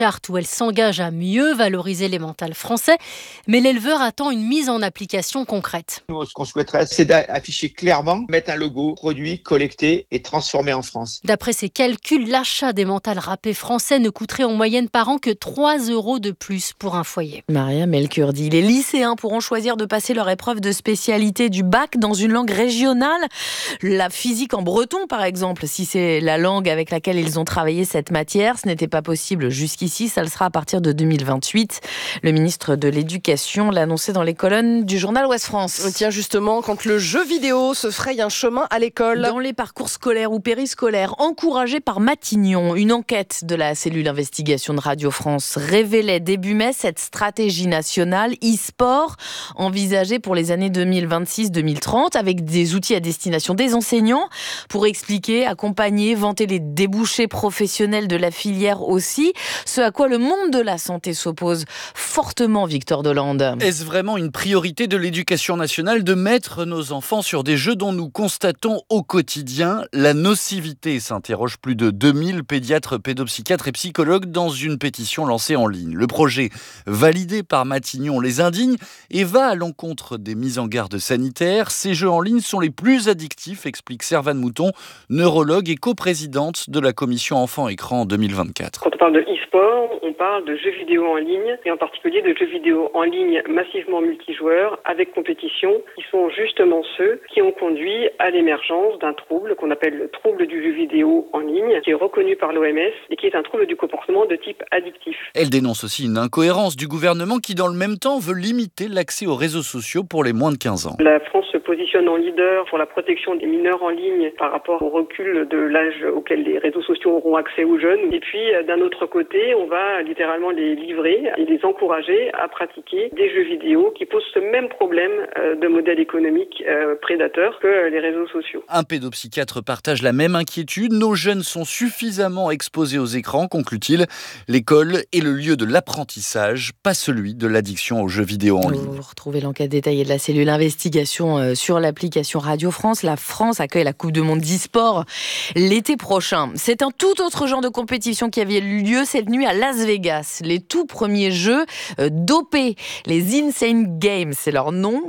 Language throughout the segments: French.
charte où elle s'engage à mieux valoriser l'emmental français, mais l'éleveur attend une mise en application concrète. Nous, ce qu'on souhaiterait, c'est d'afficher clairement, mettre un logo, produit, collecté et transformé en France. D'après ses calculs, l'achat d'emmental râpé français ne coûterait en moyenne par an que 3 € de plus pour un foyer. Maria Melkur dit, les lycéens pourront choisir de passer leur épreuve de spécialité du bac dans une langue régionale. La physique en breton, par exemple, si c'est la langue avec laquelle ils ont travaillé cette matière, ce n'était pas possible jusqu'ici. Ça le sera à partir de 2028. Le ministre de l'Éducation l'a annoncé dans les colonnes du journal Ouest France. Tiens, justement, quand le jeu vidéo se fraye un chemin à l'école. Dans les parcours scolaires ou périscolaires, encouragés par Matignon, une enquête de la cellule investigation de Radio France révélait début mai cette stratégie nationale e-sport envisagée pour les années 2026-2030 avec des outils à destination des enseignants pour expliquer, accompagner, vanter les débouchés professionnels de la filière aussi. Ce à quoi le monde de la santé s'oppose fortement, Victor Delande. Est-ce vraiment une priorité de l'éducation nationale de mettre nos enfants sur des jeux dont nous constatons au quotidien la nocivité, s'interrogent plus de 2000 pédiatres, pédopsychiatres et psychologues dans une pétition lancée en ligne. Le projet, validé par Matignon, les indigne et va à l'encontre des mises en garde sanitaires. Ces jeux en ligne sont les plus addictifs, explique Servane Mouton, neurologue et coprésidente de la commission enfants-écran 2024. Quand on parle de e-sport, on parle de jeux vidéo en ligne et en particulier de jeux vidéo en ligne massivement multijoueurs avec compétition qui sont justement ceux qui ont conduit à l'émergence d'un trouble qu'on appelle le trouble du jeu vidéo en ligne qui est reconnu par l'OMS et qui est un trouble du comportement de type addictif. Elle dénonce aussi une incohérence du gouvernement qui dans le même temps veut limiter l'accès aux réseaux sociaux pour les moins de 15 ans. La France se positionne en leader pour la protection des mineurs en ligne par rapport au recul de l'âge auquel les réseaux sociaux auront accès aux jeunes. Et puis d'un autre côté, on va littéralement les livrer et les encourager à pratiquer des jeux vidéo qui posent ce même problème de modèle économique prédateur que les réseaux sociaux. Un pédopsychiatre partage la même inquiétude. Nos jeunes sont suffisamment exposés aux écrans, conclut-il. L'école est le lieu de l'apprentissage, pas celui de l'addiction aux jeux vidéo en ligne. Vous retrouvez l'enquête détaillée de la cellule investigation sur l'application Radio France. La France accueille la Coupe du Monde d'e-sport l'été prochain. C'est un tout autre genre de compétition qui avait lieu cette nuit à Las Vegas. Les tout premiers jeux dopés, les Insane Games, c'est leur nom.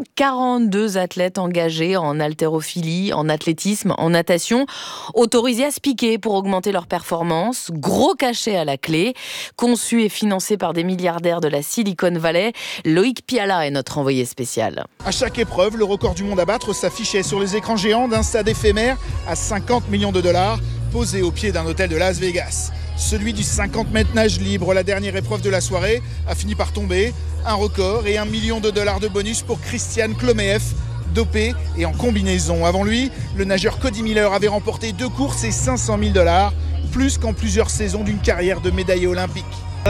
42 athlètes engagés en haltérophilie, en athlétisme, en natation, autorisés à se piquer pour augmenter leur performance. Gros cachet à la clé, conçu et financé par des milliardaires de la Silicon Valley. Loïc Piala est notre envoyé spécial. À chaque épreuve, le record du monde à battre s'affichait sur les écrans géants d'un stade éphémère à 50 millions de dollars, posé au pied d'un hôtel de Las Vegas. Celui du 50 mètres nage libre, la dernière épreuve de la soirée, a fini par tomber. Un record et $1 million de bonus pour Christian Klomeev, dopé et en combinaison. Avant lui, le nageur Cody Miller avait remporté 2 courses et $500 000, plus qu'en plusieurs saisons d'une carrière de médaillé olympique.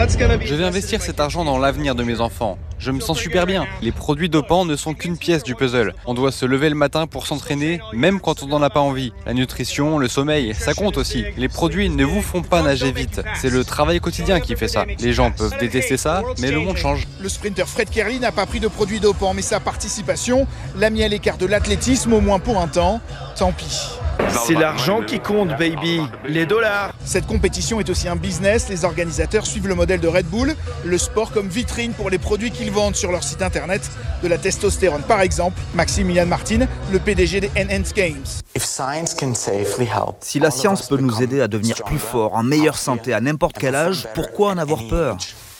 Je vais investir cet argent dans l'avenir de mes enfants. Je me sens super bien. Les produits dopants ne sont qu'une pièce du puzzle. On doit se lever le matin pour s'entraîner, même quand on n'en a pas envie. La nutrition, le sommeil, ça compte aussi. Les produits ne vous font pas nager vite. C'est le travail quotidien qui fait ça. Les gens peuvent détester ça, mais le monde change. Le sprinter Fred Kerley n'a pas pris de produits dopants, mais sa participation l'a mis à l'écart de l'athlétisme, au moins pour un temps. Tant pis. C'est l'argent qui compte, baby. Les dollars. Cette compétition est aussi un business. Les organisateurs suivent le modèle de Red Bull, le sport comme vitrine pour les produits qu'ils vendent sur leur site internet. De la testostérone par exemple. Maximilian Martin, le PDG des Enhanced Games. Si la science peut nous aider à devenir plus forts, en meilleure santé à n'importe quel âge, pourquoi en avoir peur ?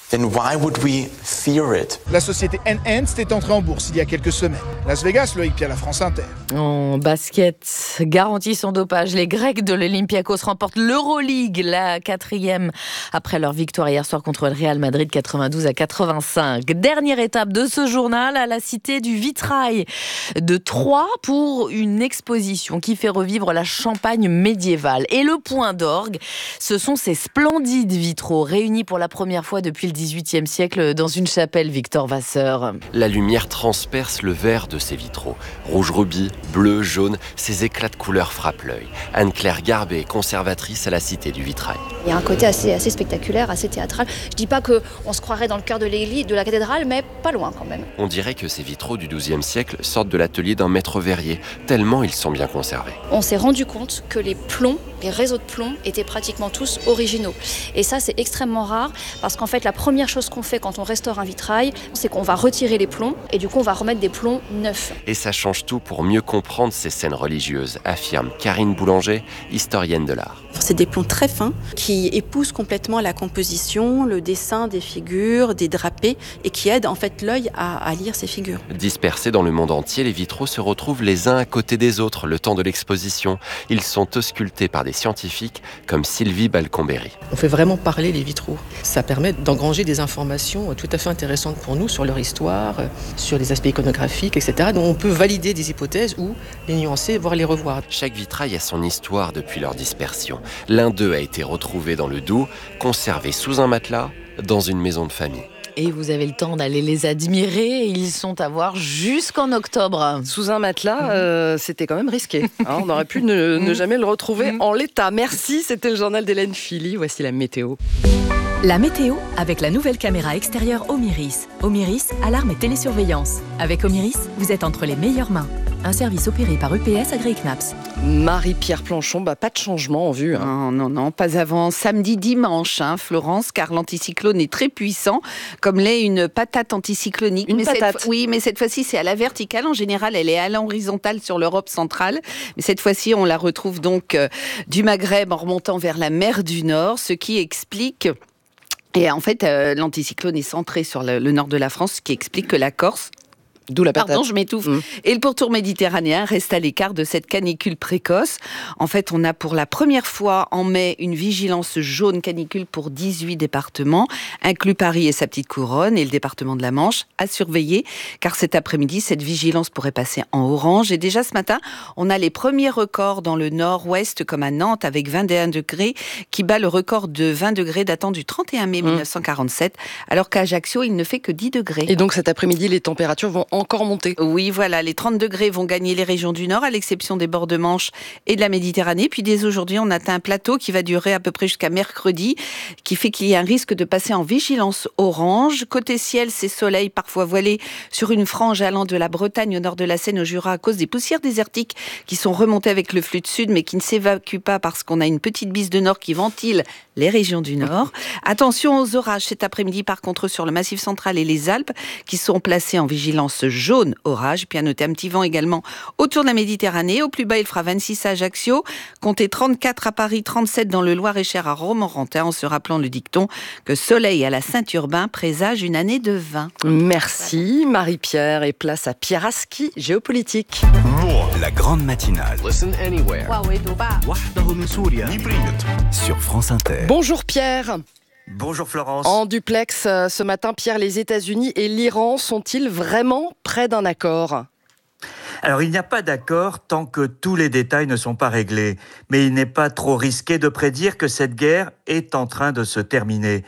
La société Enhanced est entrée en bourse il y a quelques semaines. Las Vegas, Loïc Piala, France Inter. En basket, garantie sans dopage, les Grecs de l'Olympiakos remportent l'Euroleague, la 4e, après leur victoire hier soir contre le Real Madrid 92-85. Dernière étape de ce journal à la Cité du Vitrail de Troyes pour une exposition qui fait revivre la Champagne médiévale. Et le point d'orgue, ce sont ces splendides vitraux réunis pour la première fois depuis le XVIIIe siècle dans une chapelle, Victor Vasseur. La lumière transperce le verre de ces vitraux. Rouge rubis, bleu, jaune, ces éclats de couleurs frappent l'œil. Anne-Claire Garbet est conservatrice à la Cité du Vitrail. Il y a un côté assez spectaculaire, assez théâtral. Je dis pas qu'on se croirait dans le cœur de l'église, de la cathédrale, mais pas loin quand même. On dirait que ces vitraux du XIIe siècle sortent de l'atelier d'un maître verrier, tellement ils sont bien conservés. On s'est rendu compte que les plombs les réseaux de plomb étaient pratiquement tous originaux. Et ça, c'est extrêmement rare parce qu'en fait, la première chose qu'on fait quand on restaure un vitrail, c'est qu'on va retirer les plombs et du coup, on va remettre des plombs neufs. Et ça change tout pour mieux comprendre ces scènes religieuses, affirme Karine Boulanger, historienne de l'art. C'est des plombs très fins qui épousent complètement la composition, le dessin des figures, des drapés et qui aident en fait l'œil à lire ces figures. Dispersés dans le monde entier, les vitraux se retrouvent les uns à côté des autres le temps de l'exposition. Ils sont auscultés par des scientifiques comme Sylvie Balcomberry. On fait vraiment parler les vitraux. Ça permet d'engranger des informations tout à fait intéressantes pour nous sur leur histoire, sur les aspects iconographiques, etc. Donc on peut valider des hypothèses ou les nuancer, voire les revoir. Chaque vitrail a son histoire depuis leur dispersion. L'un d'eux a été retrouvé dans le Doubs, conservé sous un matelas, dans une maison de famille. Et vous avez le temps d'aller les admirer. Ils sont à voir jusqu'en octobre. Sous un matelas, c'était quand même risqué. On aurait pu ne jamais le retrouver en l'état. Merci, c'était le journal d'Hélène Philly. Voici la météo. La météo avec la nouvelle caméra extérieure Omiris. Omiris, alarme et télésurveillance. Avec Omiris, vous êtes entre les meilleures mains. Un service opéré par EPS AgriKnaps. Marie-Pierre Planchon, pas de changement en vue. Non, pas avant samedi, dimanche, Florence, car l'anticyclone est très puissant, comme l'est une patate anticyclonique. Mais cette fois-ci, c'est à la verticale. En général, elle est à l'horizontale sur l'Europe centrale. Mais cette fois-ci, on la retrouve donc du Maghreb en remontant vers la mer du Nord, ce qui explique... Et en fait, l'anticyclone est centré sur le nord de la France, ce qui explique que la Corse... D'où la patate. Pardon, je m'étouffe. Et le pourtour méditerranéen reste à l'écart de cette canicule précoce. En fait, on a pour la première fois en mai une vigilance jaune canicule pour 18 départements, inclus Paris et sa petite couronne et le département de la Manche, à surveiller, car cet après-midi, cette vigilance pourrait passer en orange. Et déjà ce matin, on a les premiers records dans le nord-ouest, comme à Nantes, avec 21 degrés, qui bat le record de 20 degrés datant du 31 mai 1947, alors qu'à Ajaccio, il ne fait que 10 degrés. Et donc cet après-midi, les températures vont encore monter. Oui, voilà, les 30 degrés vont gagner les régions du Nord, à l'exception des bords de Manche et de la Méditerranée. Puis dès aujourd'hui, on atteint un plateau qui va durer à peu près jusqu'à mercredi, qui fait qu'il y a un risque de passer en vigilance orange. Côté ciel, c'est soleil parfois voilé sur une frange allant de la Bretagne au nord de la Seine au Jura à cause des poussières désertiques qui sont remontées avec le flux de sud, mais qui ne s'évacuent pas parce qu'on a une petite bise de nord qui ventile les régions du Nord. Attention aux orages cet après-midi, par contre, sur le Massif central et les Alpes, qui sont placés en vigilance jaune orage. Puis à noter un petit vent également autour de la Méditerranée. Au plus bas, il fera 26 à Ajaccio, comptez 34 à Paris, 37 dans le Loir-et-Cher à Romorantin, en se rappelant le dicton que soleil à la Saint-Urbain présage une année de vin. Merci Marie-Pierre, et place à Pierre Aski, géopolitique. La grande matinale. Listen anywhere. Sur France Inter. Bonjour Pierre. Bonjour Florence. En duplex ce matin, Pierre, les États-Unis et l'Iran sont-ils vraiment près d'un accord ? Alors, il n'y a pas d'accord tant que tous les détails ne sont pas réglés. Mais il n'est pas trop risqué de prédire que cette guerre est en train de se terminer.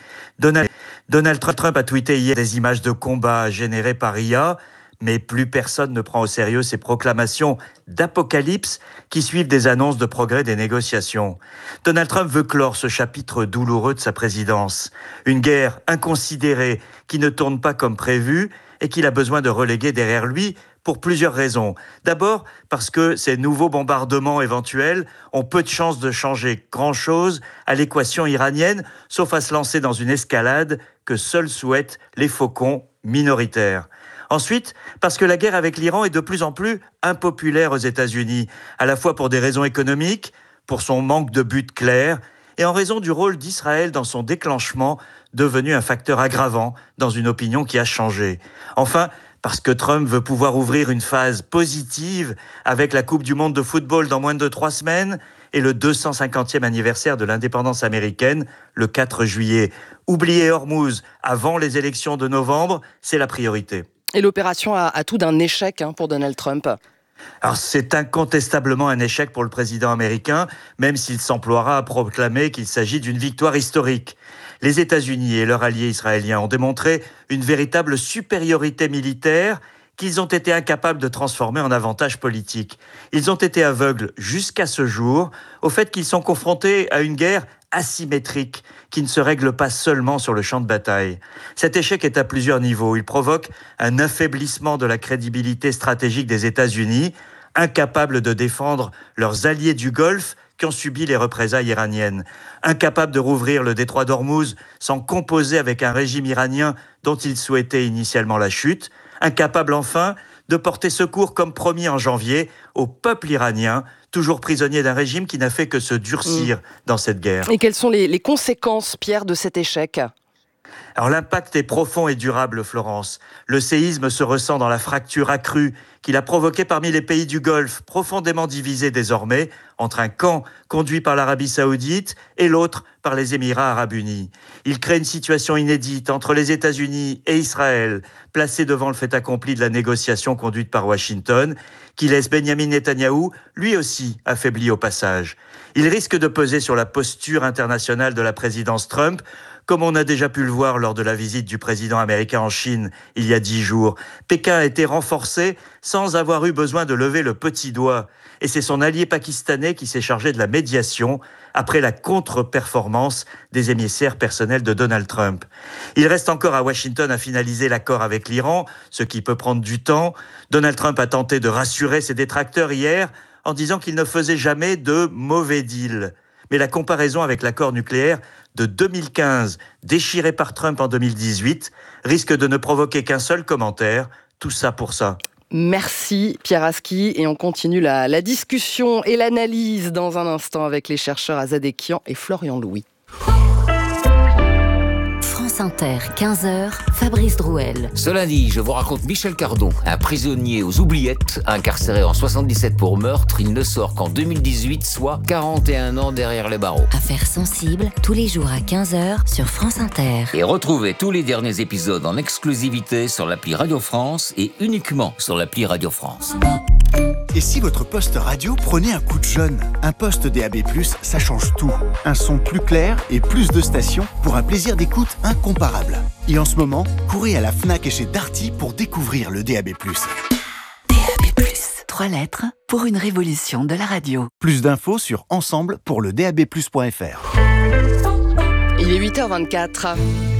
Donald Trump a tweeté hier des images de combat générées par IA, mais plus personne ne prend au sérieux ces proclamations d'apocalypse qui suivent des annonces de progrès des négociations. Donald Trump veut clore ce chapitre douloureux de sa présidence. Une guerre inconsidérée qui ne tourne pas comme prévu et qu'il a besoin de reléguer derrière lui pour plusieurs raisons. D'abord, parce que ces nouveaux bombardements éventuels ont peu de chances de changer grand-chose à l'équation iranienne, sauf à se lancer dans une escalade que seuls souhaitent les faucons minoritaires. Ensuite, parce que la guerre avec l'Iran est de plus en plus impopulaire aux États-Unis, à la fois pour des raisons économiques, pour son manque de but clair, et en raison du rôle d'Israël dans son déclenchement, devenu un facteur aggravant dans une opinion qui a changé. Enfin, parce que Trump veut pouvoir ouvrir une phase positive avec la Coupe du monde de football dans moins de 3 semaines et le 250e anniversaire de l'indépendance américaine, le 4 juillet. Oublier Hormuz avant les élections de novembre, c'est la priorité. Et l'opération a tout d'un échec pour Donald Trump. Alors, c'est incontestablement un échec pour le président américain, même s'il s'emploiera à proclamer qu'il s'agit d'une victoire historique. Les États-Unis et leurs alliés israéliens ont démontré une véritable supériorité militaire qu'ils ont été incapables de transformer en avantage politique. Ils ont été aveugles jusqu'à ce jour au fait qu'ils sont confrontés à une guerre asymétrique qui ne se règle pas seulement sur le champ de bataille. Cet échec est à plusieurs niveaux. Il provoque un affaiblissement de la crédibilité stratégique des États-Unis, incapables de défendre leurs alliés du Golfe qui ont subi les représailles iraniennes. Incapable de rouvrir le détroit d'Ormuz sans composer avec un régime iranien dont il souhaitait initialement la chute. Incapable enfin de porter secours comme promis en janvier au peuple iranien, toujours prisonnier d'un régime qui n'a fait que se durcir dans cette guerre. Et quelles sont les conséquences, Pierre, de cet échec ? Alors l'impact est profond et durable, Florence. Le séisme se ressent dans la fracture accrue qu'il a provoquée parmi les pays du Golfe, profondément divisés désormais entre un camp conduit par l'Arabie Saoudite et l'autre par les Émirats Arabes Unis. Il crée une situation inédite entre les États-Unis et Israël, placés devant le fait accompli de la négociation conduite par Washington, qui laisse Benjamin Netanyahou, lui aussi, affaibli au passage. Il risque de peser sur la posture internationale de la présidence Trump, comme on a déjà pu le voir lors de la visite du président américain en Chine il y a 10 jours. Pékin a été renforcé sans avoir eu besoin de lever le petit doigt. Et c'est son allié pakistanais qui s'est chargé de la médiation après la contre-performance des émissaires personnels de Donald Trump. Il reste encore à Washington à finaliser l'accord avec l'Iran, ce qui peut prendre du temps. Donald Trump a tenté de rassurer ses détracteurs hier en disant qu'il ne faisait jamais de mauvais deal. Mais la comparaison avec l'accord nucléaire de 2015, déchiré par Trump en 2018, risque de ne provoquer qu'un seul commentaire, tout ça pour ça. Merci Pierre Aski, et on continue la discussion et l'analyse dans un instant avec les chercheurs Azad Ekian et Florian Louis. France Inter, 15h, Fabrice Drouel. Ce lundi, je vous raconte Michel Cardon, un prisonnier aux oubliettes, incarcéré en 77 pour meurtre. Il ne sort qu'en 2018, soit 41 ans derrière les barreaux. Affaires sensibles, tous les jours à 15h sur France Inter. Et retrouvez tous les derniers épisodes en exclusivité sur l'appli Radio France et uniquement sur l'appli Radio France. Et si votre poste radio prenait un coup de jeune ? Un poste DAB+, ça change tout. Un son plus clair et plus de stations pour un plaisir d'écoute incomparable. Et en ce moment, courez à la Fnac et chez Darty pour découvrir le DAB+. DAB+, 3 lettres pour une révolution de la radio. Plus d'infos sur ensemble pour le DABplus.fr. Il est 8h24.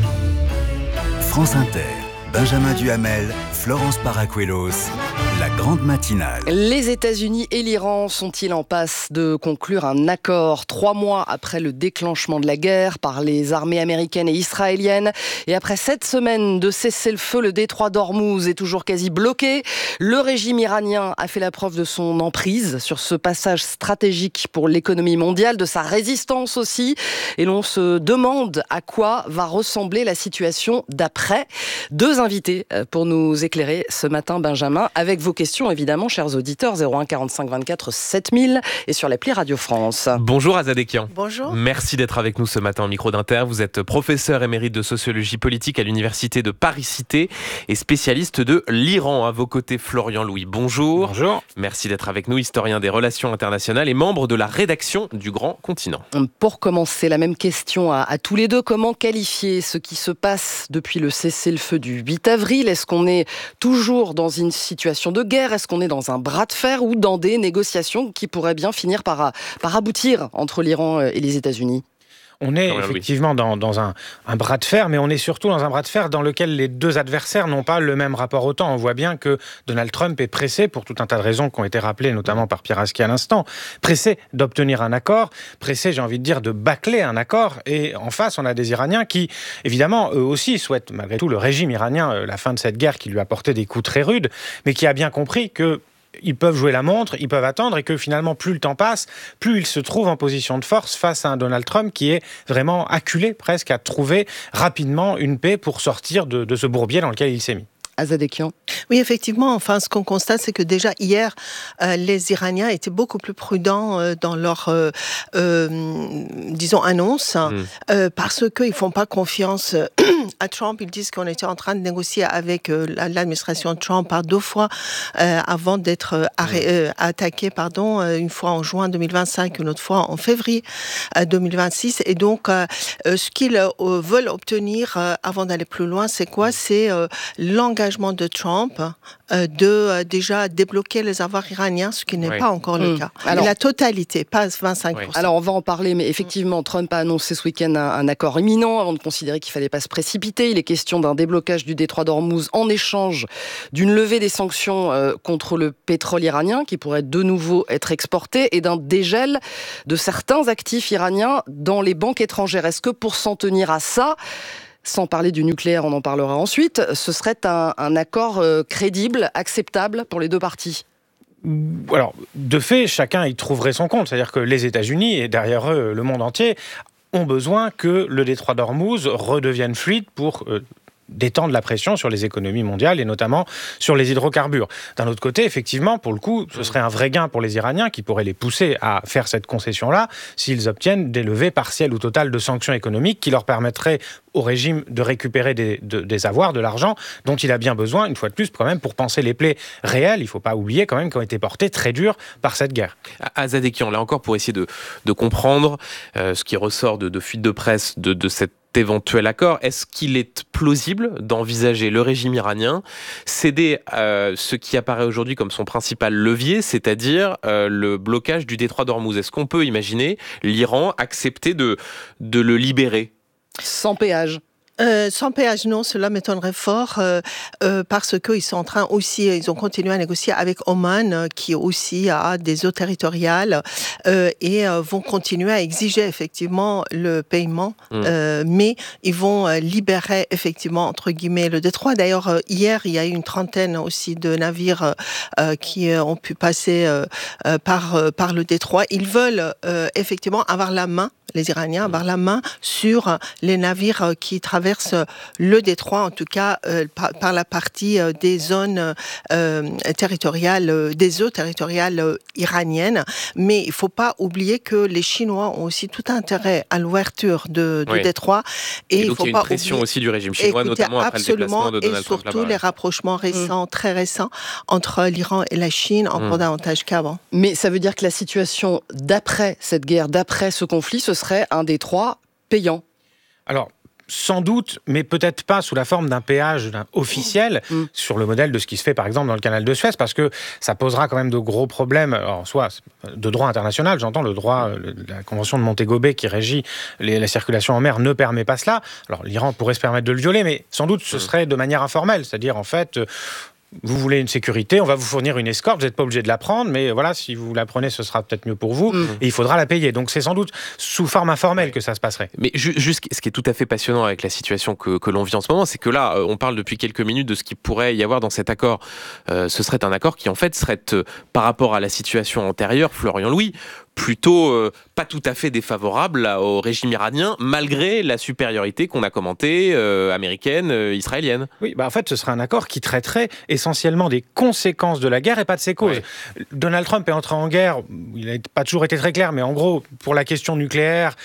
France Inter, Benjamin Duhamel, Florence Paracuelos, la grande matinale. Les États-Unis et l'Iran sont-ils en passe de conclure un accord 3 mois après le déclenchement de la guerre par les armées américaines et israéliennes, et après 7 semaines de cessez-le-feu, le détroit d'Ormuz est toujours quasi bloqué. Le régime iranien a fait la preuve de son emprise sur ce passage stratégique pour l'économie mondiale, de sa résistance aussi, et l'on se demande à quoi va ressembler la situation d'après. 2 invités pour nous éclairer ce matin, Benjamin, avec vos questions évidemment, chers auditeurs, 01 45 24 7000 et sur l'appli Radio France. Bonjour Azad Ekian. Bonjour. Merci d'être avec nous ce matin au micro d'Inter. Vous êtes professeur émérite de sociologie politique à l'université de Paris-Cité et spécialiste de l'Iran. À vos côtés, Florian Louis. Bonjour. Bonjour. Merci d'être avec nous, historien des relations internationales et membre de la rédaction du Grand Continent. Pour commencer, la même question à tous les deux. Comment qualifier ce qui se passe depuis le cessez-le-feu du 8 avril ? Est-ce qu'on est toujours dans une situation de guerre ? Est-ce qu'on est dans un bras de fer ou dans des négociations qui pourraient bien finir par aboutir entre l'Iran et les États-Unis ? On est effectivement dans un bras de fer, mais on est surtout dans un bras de fer dans lequel les deux adversaires n'ont pas le même rapport au temps. On voit bien que Donald Trump est pressé, pour tout un tas de raisons qui ont été rappelées, notamment par Pierre Aski à l'instant, pressé d'obtenir un accord, pressé, j'ai envie de dire, de bâcler un accord. Et en face, on a des Iraniens qui, évidemment, eux aussi souhaitent, malgré tout, le régime iranien, la fin de cette guerre qui lui a porté des coups très rudes, mais qui a bien compris que ils peuvent jouer la montre, ils peuvent attendre, et que finalement, plus le temps passe, plus ils se trouvent en position de force face à un Donald Trump qui est vraiment acculé presque à trouver rapidement une paix pour sortir de ce bourbier dans lequel il s'est mis. Azad Ekian. Oui, effectivement. Enfin, ce qu'on constate, c'est que déjà hier, les Iraniens étaient beaucoup plus prudents dans leur, disons, annonce, parce qu'ils font pas confiance à Trump. Ils disent qu'on était en train de négocier avec l'administration Trump par 2 fois avant d'être attaqué, une fois en juin 2025, une autre fois en février 2026. Et donc, ce qu'ils veulent obtenir avant d'aller plus loin, c'est quoi ? C'est l'engagement l'engagement de Trump de déjà débloquer les avoirs iraniens, ce qui n'est pas encore le cas. Alors, la totalité, pas 25%. Alors on va en parler, mais effectivement, Trump a annoncé ce week-end un accord imminent avant de considérer qu'il ne fallait pas se précipiter. Il est question d'un déblocage du détroit d'Ormuz en échange d'une levée des sanctions contre le pétrole iranien qui pourrait de nouveau être exporté et d'un dégel de certains actifs iraniens dans les banques étrangères. Est-ce que pour s'en tenir à ça, sans parler du nucléaire, on en parlera ensuite, ce serait un accord crédible, acceptable pour les deux parties ? Alors, de fait, chacun y trouverait son compte. C'est-à-dire que les États-Unis, et derrière eux, le monde entier, ont besoin que le détroit d'Ormuz redevienne fluide pour détendre la pression sur les économies mondiales et notamment sur les hydrocarbures. D'un autre côté, effectivement, pour le coup, ce serait un vrai gain pour les Iraniens qui pourrait les pousser à faire cette concession-là s'ils obtiennent des levées partielles ou totales de sanctions économiques qui leur permettraient au régime de récupérer des avoirs, de l'argent dont il a bien besoin, une fois de plus, quand même, pour panser les plaies réelles, il ne faut pas oublier quand même, qui ont été portées très dur par cette guerre. Azadekian, là encore, pour essayer de comprendre ce qui ressort de fuites de presse de cette éventuel accord, est-ce qu'il est plausible d'envisager le régime iranien céder ce qui apparaît aujourd'hui comme son principal levier, c'est-à-dire le blocage du détroit d'Ormuz? Est-ce qu'on peut imaginer l'Iran accepter de le libérer? Sans péage. Sans péage, non, cela m'étonnerait fort parce qu'ils sont en train aussi, ils ont continué à négocier avec Oman qui aussi a des eaux territoriales et vont continuer à exiger effectivement le paiement, mais ils vont libérer effectivement entre guillemets le détroit. D'ailleurs, hier, il y a eu une trentaine aussi de navires qui ont pu passer par le détroit. Ils veulent effectivement avoir la main, les Iraniens, avoir la main sur les navires qui traversent le détroit, en tout cas par la partie des zones territoriales, des eaux territoriales iraniennes. Mais il ne faut pas oublier que les Chinois ont aussi tout intérêt à l'ouverture du détroit. Et donc il y a une pression aussi du régime chinois, notamment après le déplacement de Donald Trump. Et surtout les rapprochements récents, très récents, entre l'Iran et la Chine, encore davantage qu'avant. Mais ça veut dire que la situation d'après cette guerre, d'après ce conflit, ce serait un détroit payant. Alors, sans doute, mais peut-être pas sous la forme d'un péage officiel, sur le modèle de ce qui se fait par exemple dans le canal de Suez, parce que ça posera quand même de gros problèmes, alors, soit de droit international, j'entends le droit, la convention de Montego Bay qui régit la circulation en mer ne permet pas cela. Alors l'Iran pourrait se permettre de le violer, mais sans doute ce serait de manière informelle, c'est-à-dire en fait... Vous voulez une sécurité, on va vous fournir une escorte, vous n'êtes pas obligé de la prendre, mais voilà, si vous la prenez, ce sera peut-être mieux pour vous, et il faudra la payer. Donc c'est sans doute sous forme informelle que ça se passerait. Mais juste ce qui est tout à fait passionnant avec la situation que l'on vit en ce moment, c'est que là, on parle depuis quelques minutes de ce qu'il pourrait y avoir dans cet accord. Ce serait un accord qui en fait serait, par rapport à la situation antérieure, Florian Louis, plutôt pas tout à fait défavorable au régime iranien, malgré la supériorité qu'on a commentée, américaine, israélienne. Oui, en fait, ce serait un accord qui traiterait essentiellement des conséquences de la guerre et pas de ses causes. Ouais. Donald Trump est entré en guerre, il n'a pas toujours été très clair, mais en gros, pour la question nucléaire,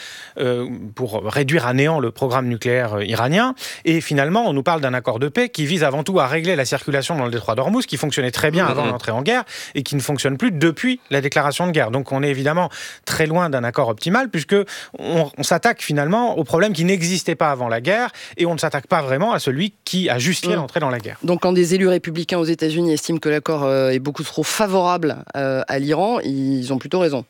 pour réduire à néant le programme nucléaire iranien, et finalement, on nous parle d'un accord de paix qui vise avant tout à régler la circulation dans le détroit d'Ormuz, qui fonctionnait très bien avant l'entrée en guerre, et qui ne fonctionne plus depuis la déclaration de guerre. Donc on est évidemment très loin d'un accord optimal, puisque on s'attaque finalement au problème qui n'existait pas avant la guerre, et on ne s'attaque pas vraiment à celui qui a justifié l'entrée dans la guerre. Donc quand des élus républicains aux États-Unis estiment que l'accord est beaucoup trop favorable à l'Iran, ils ont plutôt raison.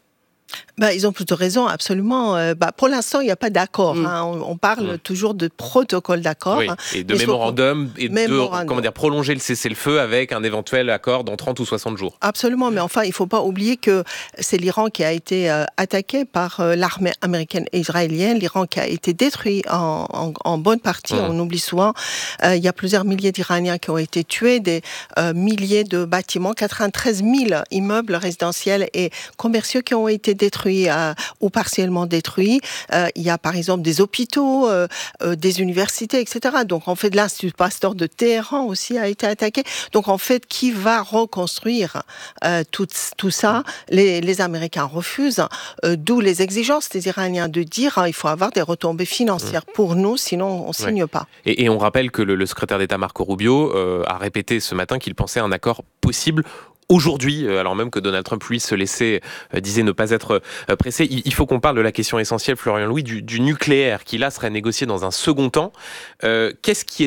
Ils ont plutôt raison, absolument. Pour l'instant, il n'y a pas d'accord. On parle toujours de protocole d'accord. Oui, et de mémorandum, et de prolonger le cessez-le-feu avec un éventuel accord dans 30 ou 60 jours. Absolument, mais enfin, il ne faut pas oublier que c'est l'Iran qui a été attaqué par l'armée américaine et israélienne, l'Iran qui a été détruit en bonne partie, on oublie souvent. Il y a plusieurs milliers d'Iraniens qui ont été tués, des milliers de bâtiments, 93 000 immeubles résidentiels et commerciaux qui ont été détruits ou partiellement détruits. Il y a par exemple des hôpitaux, des universités, etc. Donc en fait, l'Institut Pasteur de Téhéran aussi a été attaqué. Donc en fait, qui va reconstruire tout ça? Les Américains refusent, d'où les exigences des Iraniens de dire il faut avoir des retombées financières pour nous, sinon on ne signe pas. Et on rappelle que le secrétaire d'État Marco Rubio a répété ce matin qu'il pensait un accord possible aujourd'hui, alors même que Donald Trump, lui, disait ne pas être pressé. Il faut qu'on parle de la question essentielle, Florian Louis, du nucléaire, qui là serait négocié dans un second temps. Qu'est-ce qui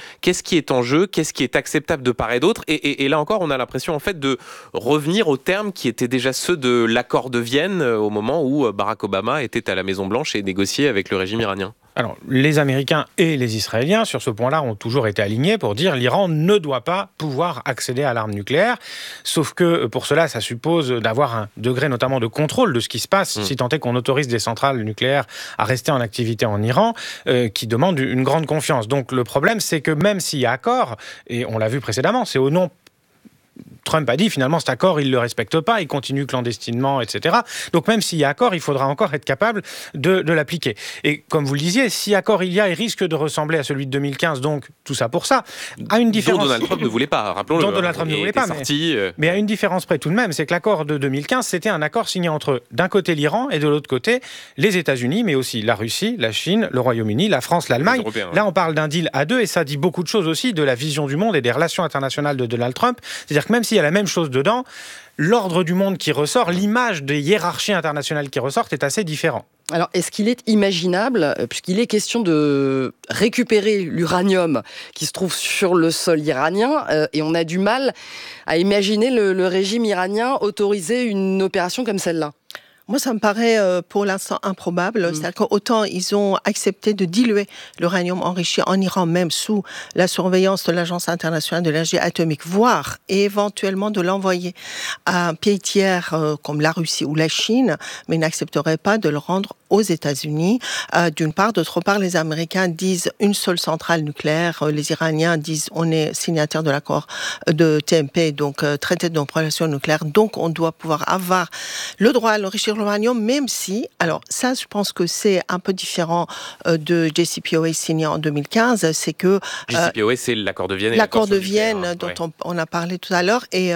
est en jeu? Qu'est-ce qui est acceptable de part et d'autre? Et là encore, on a l'impression en fait de revenir aux termes qui étaient déjà ceux de l'accord de Vienne au moment où Barack Obama était à la Maison-Blanche et négociait avec le régime iranien. Alors, les Américains et les Israéliens, sur ce point-là, ont toujours été alignés pour dire l'Iran ne doit pas pouvoir accéder à l'arme nucléaire. Sauf que pour cela, ça suppose d'avoir un degré notamment de contrôle de ce qui se passe, si tant est qu'on autorise des centrales nucléaires à rester en activité en Iran, qui demande une grande confiance. Donc le problème, c'est que même s'il y a accord, et on l'a vu précédemment, c'est au nom... Trump a dit finalement cet accord, il ne le respecte pas, il continue clandestinement, etc. Donc même s'il y a accord, il faudra encore être capable de l'appliquer. Et comme vous le disiez, si accord il y a, il risque de ressembler à celui de 2015, donc tout ça pour ça. À une différence... Dont Donald Trump ne voulait pas, rappelons-le. Dont Donald Trump ne voulait pas, mais à une différence près tout de même, c'est que l'accord de 2015, c'était un accord signé entre d'un côté l'Iran et de l'autre côté les États-Unis, mais aussi la Russie, la Chine, le Royaume-Uni, la France, l'Allemagne. Là, on parle d'un deal à deux et ça dit beaucoup de choses aussi de la vision du monde et des relations internationales de Donald Trump. C'est-à-dire que même s'il y a la même chose dedans, l'ordre du monde qui ressort, l'image des hiérarchies internationales qui ressortent est assez différent. Alors, est-ce qu'il est imaginable, puisqu'il est question de récupérer l'uranium qui se trouve sur le sol iranien, et on a du mal à imaginer le régime iranien autoriser une opération comme celle-là? Moi, ça me paraît pour l'instant improbable. C'est-à-dire qu'autant ils ont accepté de diluer l'uranium enrichi en Iran, même sous la surveillance de l'Agence internationale de l'énergie atomique, voire et éventuellement de l'envoyer à un pays tiers comme la Russie ou la Chine, mais ils n'accepteraient pas de le rendre aux États-Unis. D'une part. D'autre part, les Américains disent une seule centrale nucléaire. Les Iraniens disent on est signataire de l'accord de TNP, donc traité de non-prolifération nucléaire. Donc, on doit pouvoir avoir le droit à l'enrichir l'uranium, même si, alors ça, je pense que c'est un peu différent de JCPOA signé en 2015. C'est que JCPOA, c'est l'accord de Vienne. L'accord de Vienne dont on a parlé tout à l'heure, et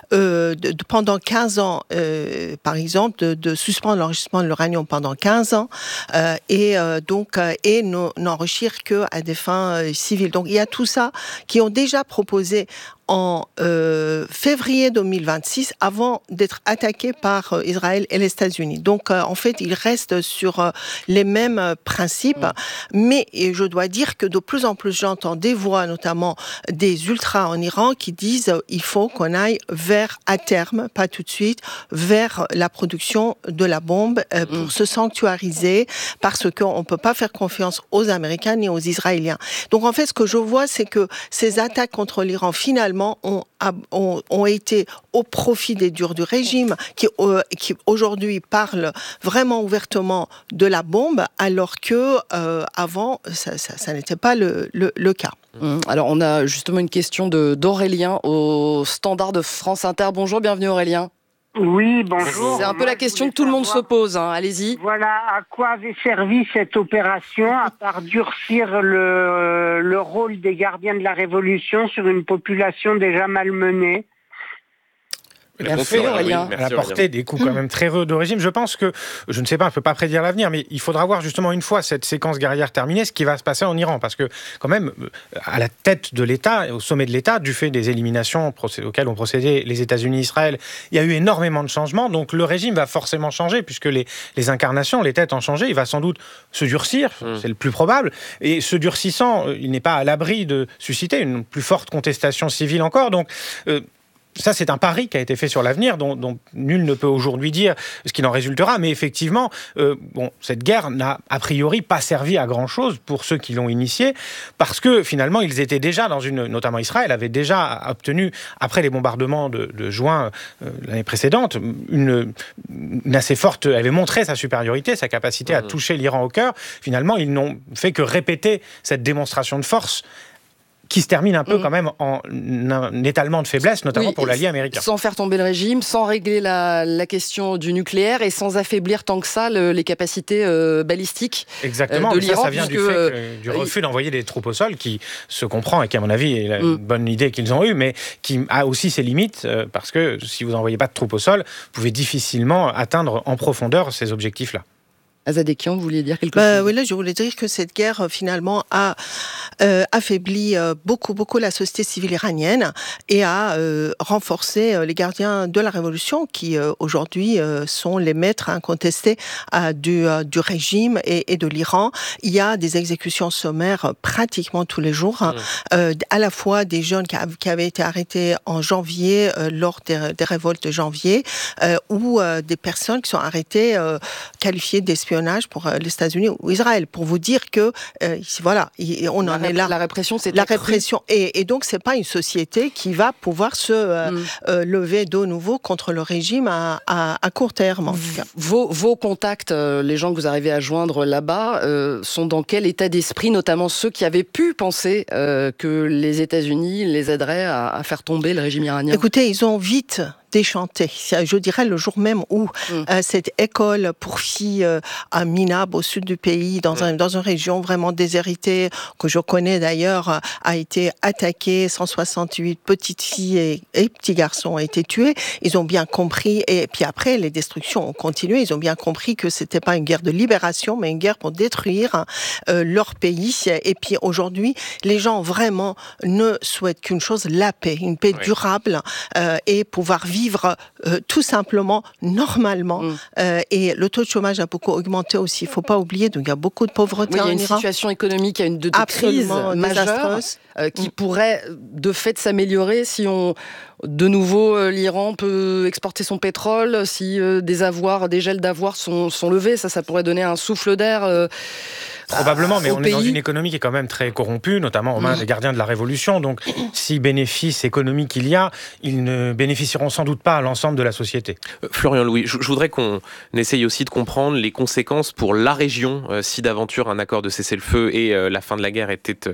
pendant 15 ans, par exemple, de suspendre l'enrichissement de l'uranium pendant 15 ans, et n'enrichir que à des fins civiles. Donc il y a tout ça qui ont déjà proposé en février 2026, avant d'être attaqués par Israël et les États-Unis. Donc, en fait, ils restent sur les mêmes principes. Mais et je dois dire que de plus en plus, j'entends des voix, notamment des ultras en Iran, qui disent il faut qu'on aille vers, à terme, pas tout de suite, vers la production de la bombe pour se sanctuariser, parce qu'on ne peut pas faire confiance aux Américains ni aux Israéliens. Donc, en fait, ce que je vois, c'est que ces attaques contre l'Iran, finalement, ont été au profit des durs du régime qui aujourd'hui parlent vraiment ouvertement de la bombe, alors que avant ça n'était pas le cas. Alors on a justement une question d'Aurélien au standard de France Inter. Bonjour, bienvenue Aurélien. Oui, bonjour. C'est un peu la question que tout le monde se pose, hein. Allez-y. Voilà, à quoi avait servi cette opération, à part durcir le rôle des gardiens de la Révolution sur une population déjà malmenée? Elle a porté des coups quand même très rudes au régime. Je pense que, je ne sais pas, on ne peut pas prédire l'avenir, mais il faudra voir justement une fois cette séquence guerrière terminée, ce qui va se passer en Iran. Parce que quand même, à la tête de l'État, au sommet de l'État, du fait des éliminations auxquelles ont procédé les États-Unis et Israël, il y a eu énormément de changements. Donc le régime va forcément changer, puisque les incarnations, les têtes ont changé. Il va sans doute se durcir, c'est le plus probable. Et se durcissant, il n'est pas à l'abri de susciter une plus forte contestation civile encore. Donc ça, c'est un pari qui a été fait sur l'avenir, dont nul ne peut aujourd'hui dire ce qu'il en résultera. Mais effectivement, cette guerre n'a a priori pas servi à grand-chose pour ceux qui l'ont initiée, parce que finalement, ils étaient déjà notamment Israël, avait déjà obtenu, après les bombardements de juin l'année précédente, une assez forte, avait montré sa supériorité, sa capacité à toucher l'Iran au cœur. Finalement, ils n'ont fait que répéter cette démonstration de force qui se termine un peu quand même en un étalement de faiblesse, notamment pour l'allié américain. Sans faire tomber le régime, sans régler la question du nucléaire et sans affaiblir tant que ça les capacités balistiques Exactement, de l'Iran. Ça vient du refus d'envoyer des troupes au sol, qui se comprend et qui, à mon avis, est une bonne idée qu'ils ont eue, mais qui a aussi ses limites, parce que si vous n'envoyez pas de troupes au sol, vous pouvez difficilement atteindre en profondeur ces objectifs-là. Azadekian, vous vouliez dire quelque chose? Oui, là, je voulais dire que cette guerre, finalement, a affaibli beaucoup la société civile iranienne et a renforcé les gardiens de la révolution qui, aujourd'hui, sont les maîtres incontestés du régime et de l'Iran. Il y a des exécutions sommaires pratiquement tous les jours, à la fois des jeunes qui avaient été arrêtés en janvier, lors des révoltes de janvier, ou des personnes qui sont arrêtées, qualifiées d'espionnage pour les États-Unis ou Israël, pour vous dire que, voilà, on en est là. La répression, c'est la répression. Et donc, c'est pas une société qui va pouvoir se lever de nouveau contre le régime à court terme, en tout cas. Vos contacts, les gens que vous arrivez à joindre là-bas, sont dans quel état d'esprit, notamment ceux qui avaient pu penser que les États-Unis les aideraient à faire tomber le régime iranien? Écoutez, ils ont vite déchanté. Je dirais le jour même où cette école pour filles à Minab, au sud du pays, dans une région vraiment déshéritée, que je connais d'ailleurs, a été attaquée. 168 petites filles et petits garçons ont été tués. Ils ont bien compris, et puis après, les destructions ont continué. Ils ont bien compris que c'était pas une guerre de libération, mais une guerre pour détruire leur pays. Et puis aujourd'hui, les gens vraiment ne souhaitent qu'une chose, la paix, une paix durable, et pouvoir vivre tout simplement normalement. Et le taux de chômage a beaucoup augmenté aussi. Il ne faut pas oublier, donc il y a beaucoup de pauvreté en Iran. Il y a une situation économique, il y a une crise majeure qui pourrait de fait s'améliorer si de nouveau l'Iran peut exporter son pétrole, si des gels d'avoirs sont levés. Ça pourrait donner un souffle d'air. Probablement, mais on est dans une économie qui est quand même très corrompue, notamment aux mains des gardiens de la Révolution. Donc, si bénéfice économique il y a, ils ne bénéficieront sans doute pas à l'ensemble de la société. Florian Louis, je voudrais qu'on essaye aussi de comprendre les conséquences pour la région si d'aventure un accord de cessez-le-feu et la fin de la guerre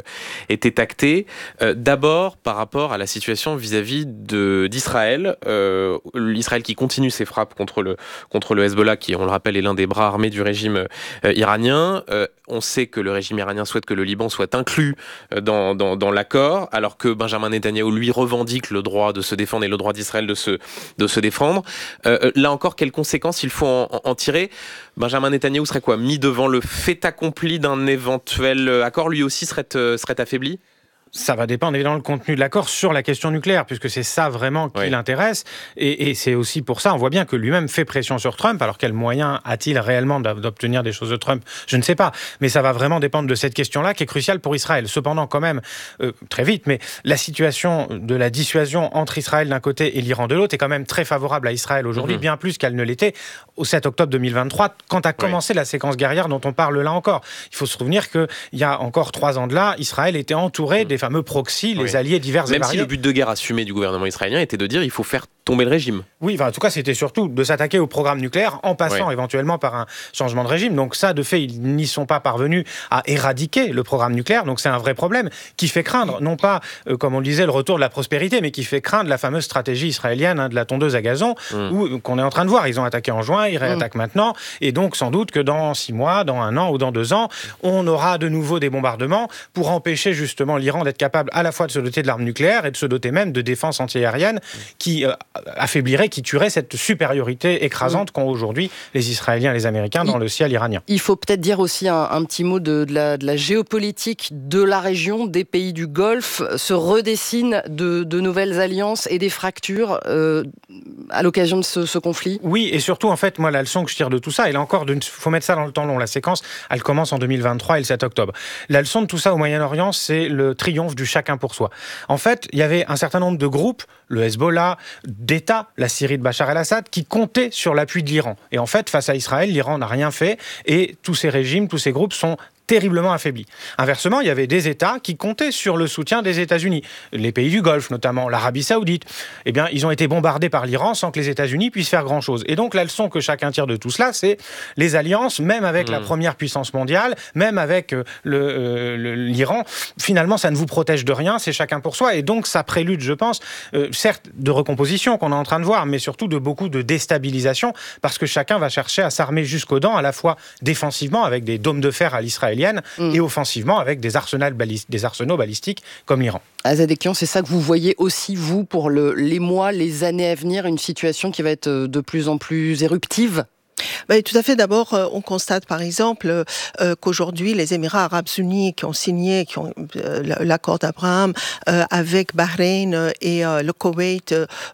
était acté. D'abord, par rapport à la situation vis-à-vis d'Israël. L'Israël qui continue ses frappes contre le Hezbollah, qui, on le rappelle, est l'un des bras armés du régime iranien. On sait que le régime iranien souhaite que le Liban soit inclus dans l'accord, alors que Benjamin Netanyahou, lui, revendique le droit de se défendre et le droit d'Israël de se défendre. Là encore, quelles conséquences il faut en tirer? Benjamin Netanyahou serait quoi? Mis devant le fait accompli d'un éventuel accord? Lui aussi serait affaibli? Ça va dépendre évidemment du contenu de l'accord sur la question nucléaire, puisque c'est ça vraiment qui l'intéresse. Et c'est aussi pour ça, on voit bien que lui-même fait pression sur Trump. Alors quels moyens a-t-il réellement d'obtenir des choses de Trump? Je ne sais pas. Mais ça va vraiment dépendre de cette question-là qui est cruciale pour Israël. Cependant, quand même, très vite, mais la situation de la dissuasion entre Israël d'un côté et l'Iran de l'autre est quand même très favorable à Israël aujourd'hui, bien plus qu'elle ne l'était au 7 octobre 2023, quand a commencé la séquence guerrière dont on parle là encore. Il faut se souvenir qu'il y a encore 3 ans de là, Israël était entouré des fameux proxys, les alliés divers et variés. Même si le but de guerre assumé du gouvernement israélien était de dire il faut faire tomber le régime. Oui, en tout cas, c'était surtout de s'attaquer au programme nucléaire en passant éventuellement par un changement de régime. Donc ça, de fait, ils n'y sont pas parvenus à éradiquer le programme nucléaire. Donc c'est un vrai problème qui fait craindre, non pas, comme on le disait, le retour de la prospérité, mais qui fait craindre la fameuse stratégie israélienne de la tondeuse à gazon, qu'on est en train de voir. Ils ont attaqué en juin, ils réattaquent maintenant. Et donc, sans doute que dans 6 mois, dans 1 an ou dans 2 ans, on aura de nouveau des bombardements pour empêcher justement l'Iran d'être capable à la fois de se doter de l'arme nucléaire et de se doter même de défense antiaérienne qui affaiblirait, qui tuerait cette supériorité écrasante qu'ont aujourd'hui les Israéliens et les Américains dans le ciel iranien. Il faut peut-être dire aussi un petit mot de la géopolitique de la région, des pays du Golfe. Se redessinent de nouvelles alliances et des fractures à l'occasion de ce conflit. Oui, et surtout, en fait, moi, la leçon que je tire de tout ça, et là encore, il faut mettre ça dans le temps long. La séquence, elle commence en 2023 et le 7 octobre. La leçon de tout ça au Moyen-Orient, c'est le triomphe du chacun pour soi. En fait, il y avait un certain nombre de groupes, le Hezbollah, d'États, la Syrie de Bachar el-Assad, qui comptaient sur l'appui de l'Iran. Et en fait, face à Israël, l'Iran n'a rien fait, et tous ces régimes, tous ces groupes sont terriblement affaiblis. Inversement, il y avait des États qui comptaient sur le soutien des États-Unis, les pays du Golfe notamment, l'Arabie Saoudite. Eh bien, ils ont été bombardés par l'Iran sans que les États-Unis puissent faire grand-chose. Et donc, la leçon que chacun tire de tout cela, c'est les alliances, même avec la première puissance mondiale, même avec l'Iran, finalement, ça ne vous protège de rien, c'est chacun pour soi. Et donc, ça prélude, je pense, certes, de recomposition qu'on est en train de voir, mais surtout de beaucoup de déstabilisation, parce que chacun va chercher à s'armer jusqu'aux dents, à la fois défensivement, avec des dômes de fer à l'Israël, et offensivement avec des arsenaux balistiques comme l'Iran. Azadekian, c'est ça que vous voyez aussi, vous, pour les mois, les années à venir, une situation qui va être de plus en plus éruptive? Tout à fait. D'abord, on constate par exemple qu'aujourd'hui, les Émirats arabes unis qui ont signé l'accord d'Abraham avec Bahreïn et le Koweït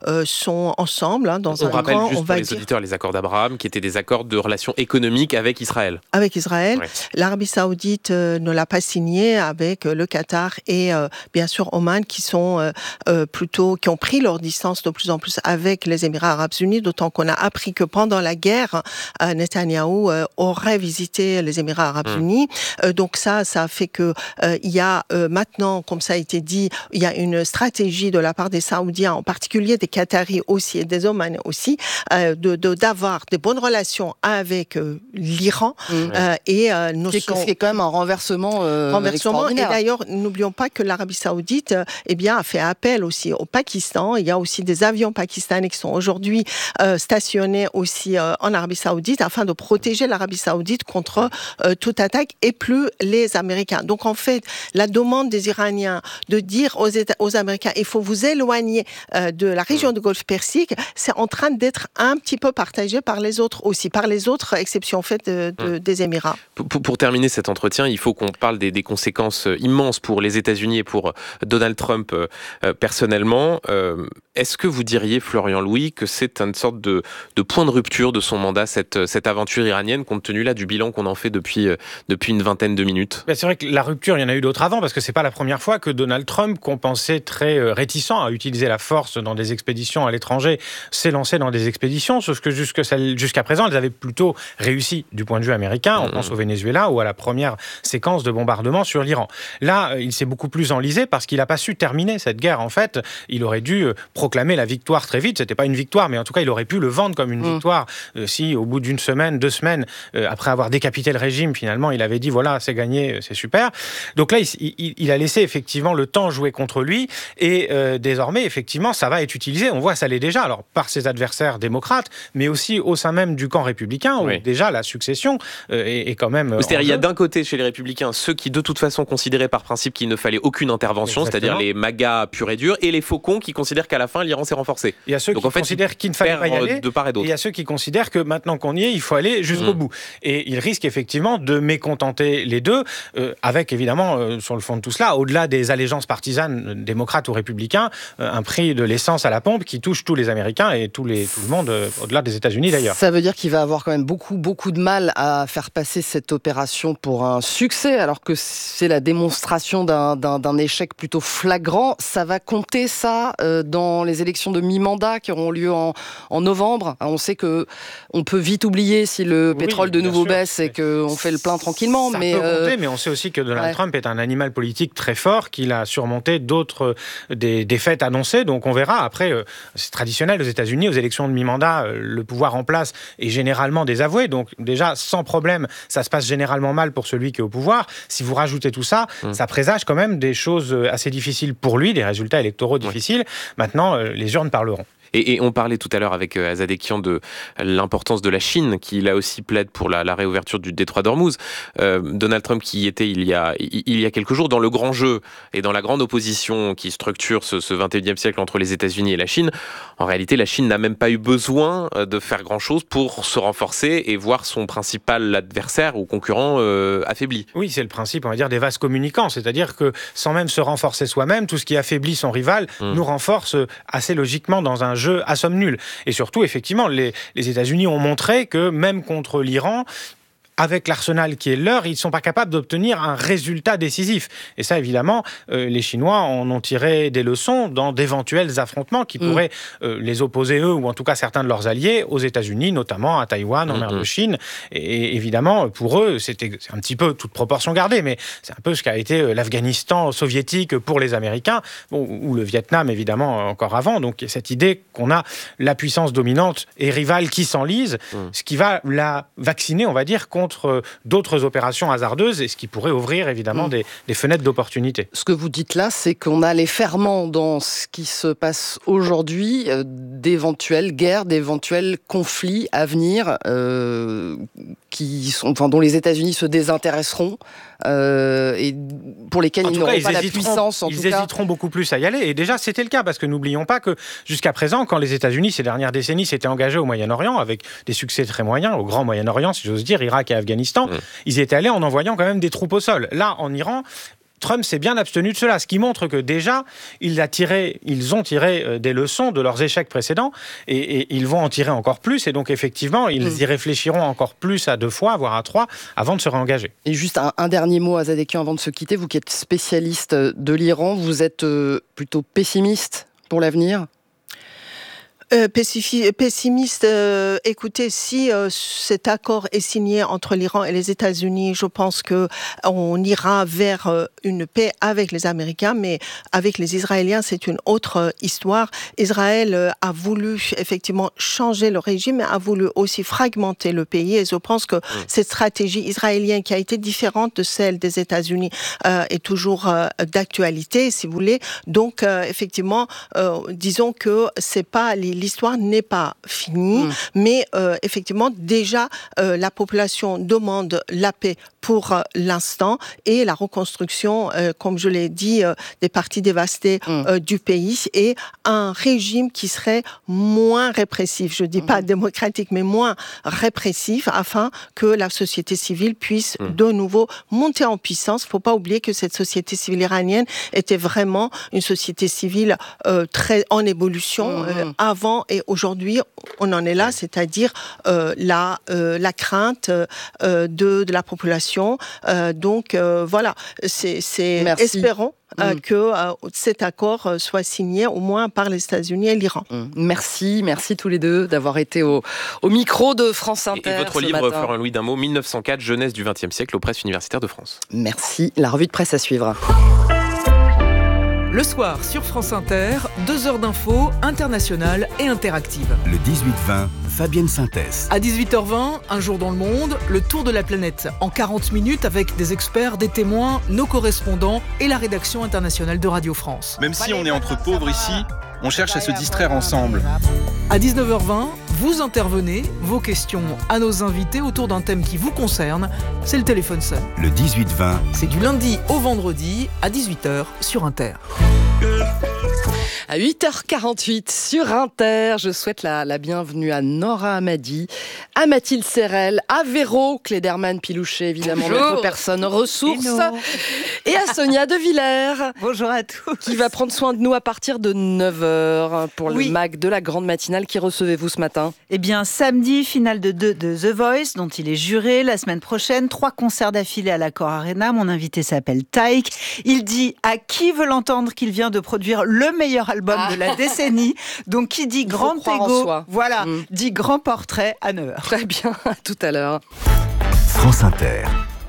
sont ensemble dans un grand... On rappelle juste pour les auditeurs les accords d'Abraham qui étaient des accords de relations économiques avec Israël. Avec Israël. Ouais. L'Arabie saoudite ne l'a pas signé avec le Qatar et bien sûr Oman qui sont qui ont pris leur distance de plus en plus avec les Émirats arabes unis, d'autant qu'on a appris que pendant la guerre, Netanyahou aurait visité les Émirats arabes unis. Donc ça fait que il y a maintenant, comme ça a été dit, il y a une stratégie de la part des Saoudiens, en particulier des Qataris aussi et des Omanais aussi, d'avoir des bonnes relations avec l'Iran. Et ce qui est quand même un renversement extraordinaire. Et d'ailleurs, n'oublions pas que l'Arabie saoudite a fait appel aussi au Pakistan. Il y a aussi des avions pakistanais qui sont aujourd'hui stationnés aussi en Arabie saoudite afin de protéger l'Arabie saoudite contre toute attaque et plus les Américains. Donc en fait, la demande des Iraniens de dire aux Américains il faut vous éloigner de la région du Golfe Persique, c'est en train d'être un petit peu partagé par les autres aussi, par les autres exceptions faites des Émirats. Pour terminer cet entretien, il faut qu'on parle des conséquences immenses pour les États-Unis et pour Donald Trump personnellement. Est-ce que vous diriez, Florian Louis, que c'est une sorte de point de rupture de son mandat, cette aventure iranienne, compte tenu là du bilan qu'on en fait depuis une vingtaine de minutes? C'est vrai que la rupture, il y en a eu d'autres avant, parce que c'est pas la première fois que Donald Trump, qu'on pensait très réticent à utiliser la force dans des expéditions à l'étranger, s'est lancé dans des expéditions, sauf que jusqu'à présent, elles avaient plutôt réussi du point de vue américain. On pense au Venezuela ou à la première séquence de bombardement sur l'Iran. Là, il s'est beaucoup plus enlisé parce qu'il n'a pas su terminer cette guerre. En fait, il aurait dû proclamer la victoire très vite. C'était pas une victoire, mais en tout cas, il aurait pu le vendre comme une victoire si, au bout d'une semaine, 2 semaines, après avoir décapité le régime, finalement, il avait dit voilà, c'est gagné, c'est super. Donc là, il a laissé effectivement le temps jouer contre lui et désormais, effectivement, ça va être utilisé. On voit, ça l'est déjà, alors par ses adversaires démocrates, mais aussi au sein même du camp républicain, où déjà la succession est quand même... C'est-à-dire, il y a d'un côté, chez les républicains, ceux qui, de toute façon, considéraient par principe qu'il ne fallait aucune intervention, c'est-à-dire les MAGA purs et durs, et les faucons qui considèrent qu'à la fin, l'Iran s'est renforcé. Il y a ceux qui considèrent qu'il ne fallait pas y aller, de part et d'autre. Et il y a ceux qui considèrent que maintenant qu'on y est, il faut aller jusqu'au bout. Et ils risquent effectivement de mécontenter les deux, avec évidemment, sur le fond de tout cela, au-delà des allégeances partisanes, démocrates ou républicains, un prix de l'essence à la pompe qui touche tous les Américains et tout le monde, au-delà des États-Unis d'ailleurs. Ça veut dire qu'il va avoir quand même beaucoup de mal à faire passer cette opération pour un succès, alors que c'est la démonstration d'un échec plutôt flagrant. Ça va compter, ça, dans les élections de mi-mandat qui auront lieu en novembre. On sait qu'on peut vite oublier si le pétrole de nouveau baisse et qu'on fait le plein tranquillement. Ça peut compter, mais on sait aussi que Donald Trump est un animal politique très fort, qu'il a surmonté d'autres des défaites annoncées. Donc on verra. Après, c'est traditionnel aux États-Unis, aux élections de mi-mandat, le pouvoir en place est généralement désavoué. Donc déjà, sans problème, ça se passe généralement mal pour celui qui est au pouvoir. Si vous rajoutez tout ça, ça présage quand même des choses assez difficiles pour lui, des résultats électoraux difficiles. Maintenant, les urnes parleront. Et on parlait tout à l'heure avec Azadekian de l'importance de la Chine, qui là aussi plaide pour la réouverture du détroit d'Ormuz. Donald Trump qui y était il y a quelques jours dans le grand jeu et dans la grande opposition qui structure ce 21e siècle entre les États-Unis et la Chine. En réalité, la Chine n'a même pas eu besoin de faire grand-chose pour se renforcer et voir son principal adversaire ou concurrent affaibli. Oui, c'est le principe, on va dire, des vases communicants. C'est-à-dire que sans même se renforcer soi-même, tout ce qui affaiblit son rival nous renforce assez logiquement dans un jeu à somme nulle. Et surtout, effectivement, les États-Unis ont montré que même contre l'Iran, avec l'arsenal qui est leur, ils ne sont pas capables d'obtenir un résultat décisif. Et ça, évidemment, les Chinois en ont tiré des leçons dans d'éventuels affrontements qui pourraient les opposer, eux, ou en tout cas certains de leurs alliés, aux États-Unis, notamment à Taïwan, en mer de Chine. Et évidemment, pour eux, c'est un petit peu toute proportion gardée, mais c'est un peu ce qu'a été l'Afghanistan soviétique pour les Américains, ou le Vietnam, évidemment, encore avant. Donc, cette idée qu'on a la puissance dominante et rivale qui s'enlise, ce qui va la vacciner, on va dire, contre d'autres opérations hasardeuses et ce qui pourrait ouvrir évidemment des fenêtres d'opportunité. Ce que vous dites là, c'est qu'on a les ferments dans ce qui se passe aujourd'hui, d'éventuelles guerres, d'éventuels conflits à venir dont les États-Unis se désintéresseront et pour lesquels ils n'auront pas la puissance. Ils hésiteront beaucoup plus à y aller. Et déjà, c'était le cas, parce que n'oublions pas que jusqu'à présent, quand les États-Unis, ces dernières décennies, s'étaient engagés au Moyen-Orient, avec des succès très moyens, au Grand Moyen-Orient, si j'ose dire, Irak et Afghanistan, ils étaient allés en envoyant quand même des troupes au sol. Là, en Iran, Trump s'est bien abstenu de cela, ce qui montre que déjà, ils ont tiré des leçons de leurs échecs précédents et ils vont en tirer encore plus. Et donc, effectivement, ils y réfléchiront encore plus à 2 fois, voire à 3, avant de se réengager. Et juste un dernier mot, Azadekian, avant de se quitter. Vous qui êtes spécialiste de l'Iran, vous êtes plutôt pessimiste pour l'avenir ? Pessimiste, écoutez, si cet accord est signé entre l'Iran et les États-Unis, je pense que on ira vers une paix avec les Américains, mais avec les Israéliens, c'est une autre histoire. Israël a voulu effectivement changer le régime, mais a voulu aussi fragmenter le pays, et je pense que cette stratégie israélienne, qui a été différente de celle des États-Unis, est toujours d'actualité, si vous voulez. Donc, effectivement, disons que c'est pas l'histoire n'est pas finie, mais effectivement, déjà, la population demande la paix pour l'instant et la reconstruction, comme je l'ai dit, des parties dévastées du pays, et un régime qui serait moins répressif, je ne dis pas démocratique, mais moins répressif, afin que la société civile puisse de nouveau monter en puissance. Il ne faut pas oublier que cette société civile iranienne était vraiment une société civile très en évolution avant, et aujourd'hui on en est là, c'est-à-dire la crainte de la population. Donc voilà, espérons que cet accord soit signé au moins par les États-Unis et l'Iran. Merci tous les deux d'avoir été au micro de France Inter. Et votre livre, Florent Louis, d'un mot, 1904, jeunesse du XXe siècle aux presses universitaires de France. Merci, la revue de presse à suivre. Le soir, sur France Inter, 2 heures d'infos internationales et interactives. Le 18-20, Fabienne Synthèse. À 18h20, Un jour dans le monde, le tour de la planète en 40 minutes avec des experts, des témoins, nos correspondants et la rédaction internationale de Radio France. Même si on est entre pauvres ici, on cherche à se distraire ensemble. À 19h20, vous intervenez, vos questions à nos invités autour d'un thème qui vous concerne, c'est le téléphone sonne. Le 18-20. C'est du lundi au vendredi à 18h sur Inter. À 8h48 sur Inter, je souhaite la bienvenue à Nora Hamadi, à Mathilde Serrel, à Véro Klederman-Pilouchet, évidemment, notre personne ressource, et à Sonia De Villers. Bonjour à tous. Qui va prendre soin de nous à partir de 9h pour le MAG de la grande matinale. Qui recevez-vous ce matin ? Eh bien, samedi, finale de The Voice, dont il est juré. La semaine prochaine, 3 concerts d'affilée à l'Accor Arena. Mon invité s'appelle Taïk. Il dit à qui veut l'entendre qu'il vient de produire le meilleur album de la décennie. Donc, qui dit grand égo, voilà, dit grand portrait à 9h. Très bien, à tout à l'heure. France Inter,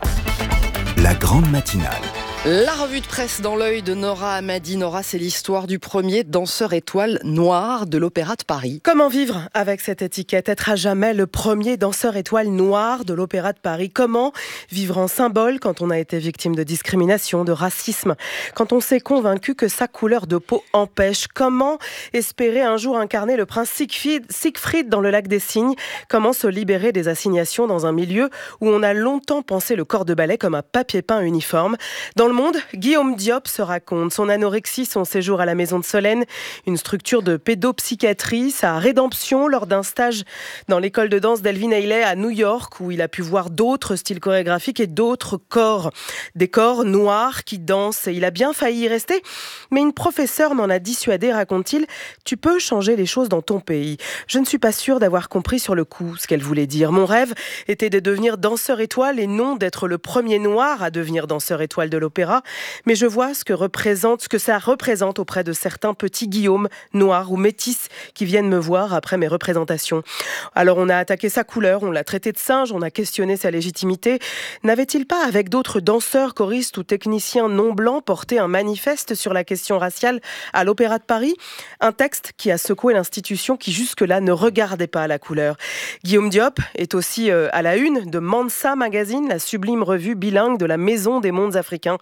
la grande matinale. La revue de presse dans l'œil de Nora Hamadi. Nora, c'est l'histoire du premier danseur étoile noir de l'Opéra de Paris. Comment vivre avec cette étiquette ? Être à jamais le premier danseur étoile noir de l'Opéra de Paris. Comment vivre en symbole quand on a été victime de discrimination, de racisme, quand on s'est convaincu que sa couleur de peau empêche ? Comment espérer un jour incarner le prince Siegfried dans le Lac des Cygnes ? Comment se libérer des assignations dans un milieu où on a longtemps pensé le corps de ballet comme un papier peint uniforme ? Dans le monde, Guillaume Diop se raconte son anorexie, son séjour à la Maison de Solène, une structure de pédopsychiatrie, sa rédemption lors d'un stage dans l'école de danse d'Elvin Ailey à New York, où il a pu voir d'autres styles chorégraphiques et d'autres corps. Des corps noirs qui dansent, et il a bien failli y rester, mais une professeure m'en a dissuadé, raconte-t-il. Tu peux changer les choses dans ton pays. Je ne suis pas sûre d'avoir compris sur le coup ce qu'elle voulait dire. Mon rêve était de devenir danseur étoile et non d'être le premier noir à devenir danseur étoile de l'opéra. Mais je vois ce que ça représente auprès de certains petits Guillaume noirs ou métis qui viennent me voir après mes représentations. Alors on a attaqué sa couleur, on l'a traité de singe, on a questionné sa légitimité. N'avait-il pas, avec d'autres danseurs, choristes ou techniciens non blancs, porté un manifeste sur la question raciale à l'Opéra de Paris ? Un texte qui a secoué l'institution qui jusque-là ne regardait pas la couleur. Guillaume Diop est aussi à la une de Mansa Magazine, la sublime revue bilingue de la Maison des mondes africains.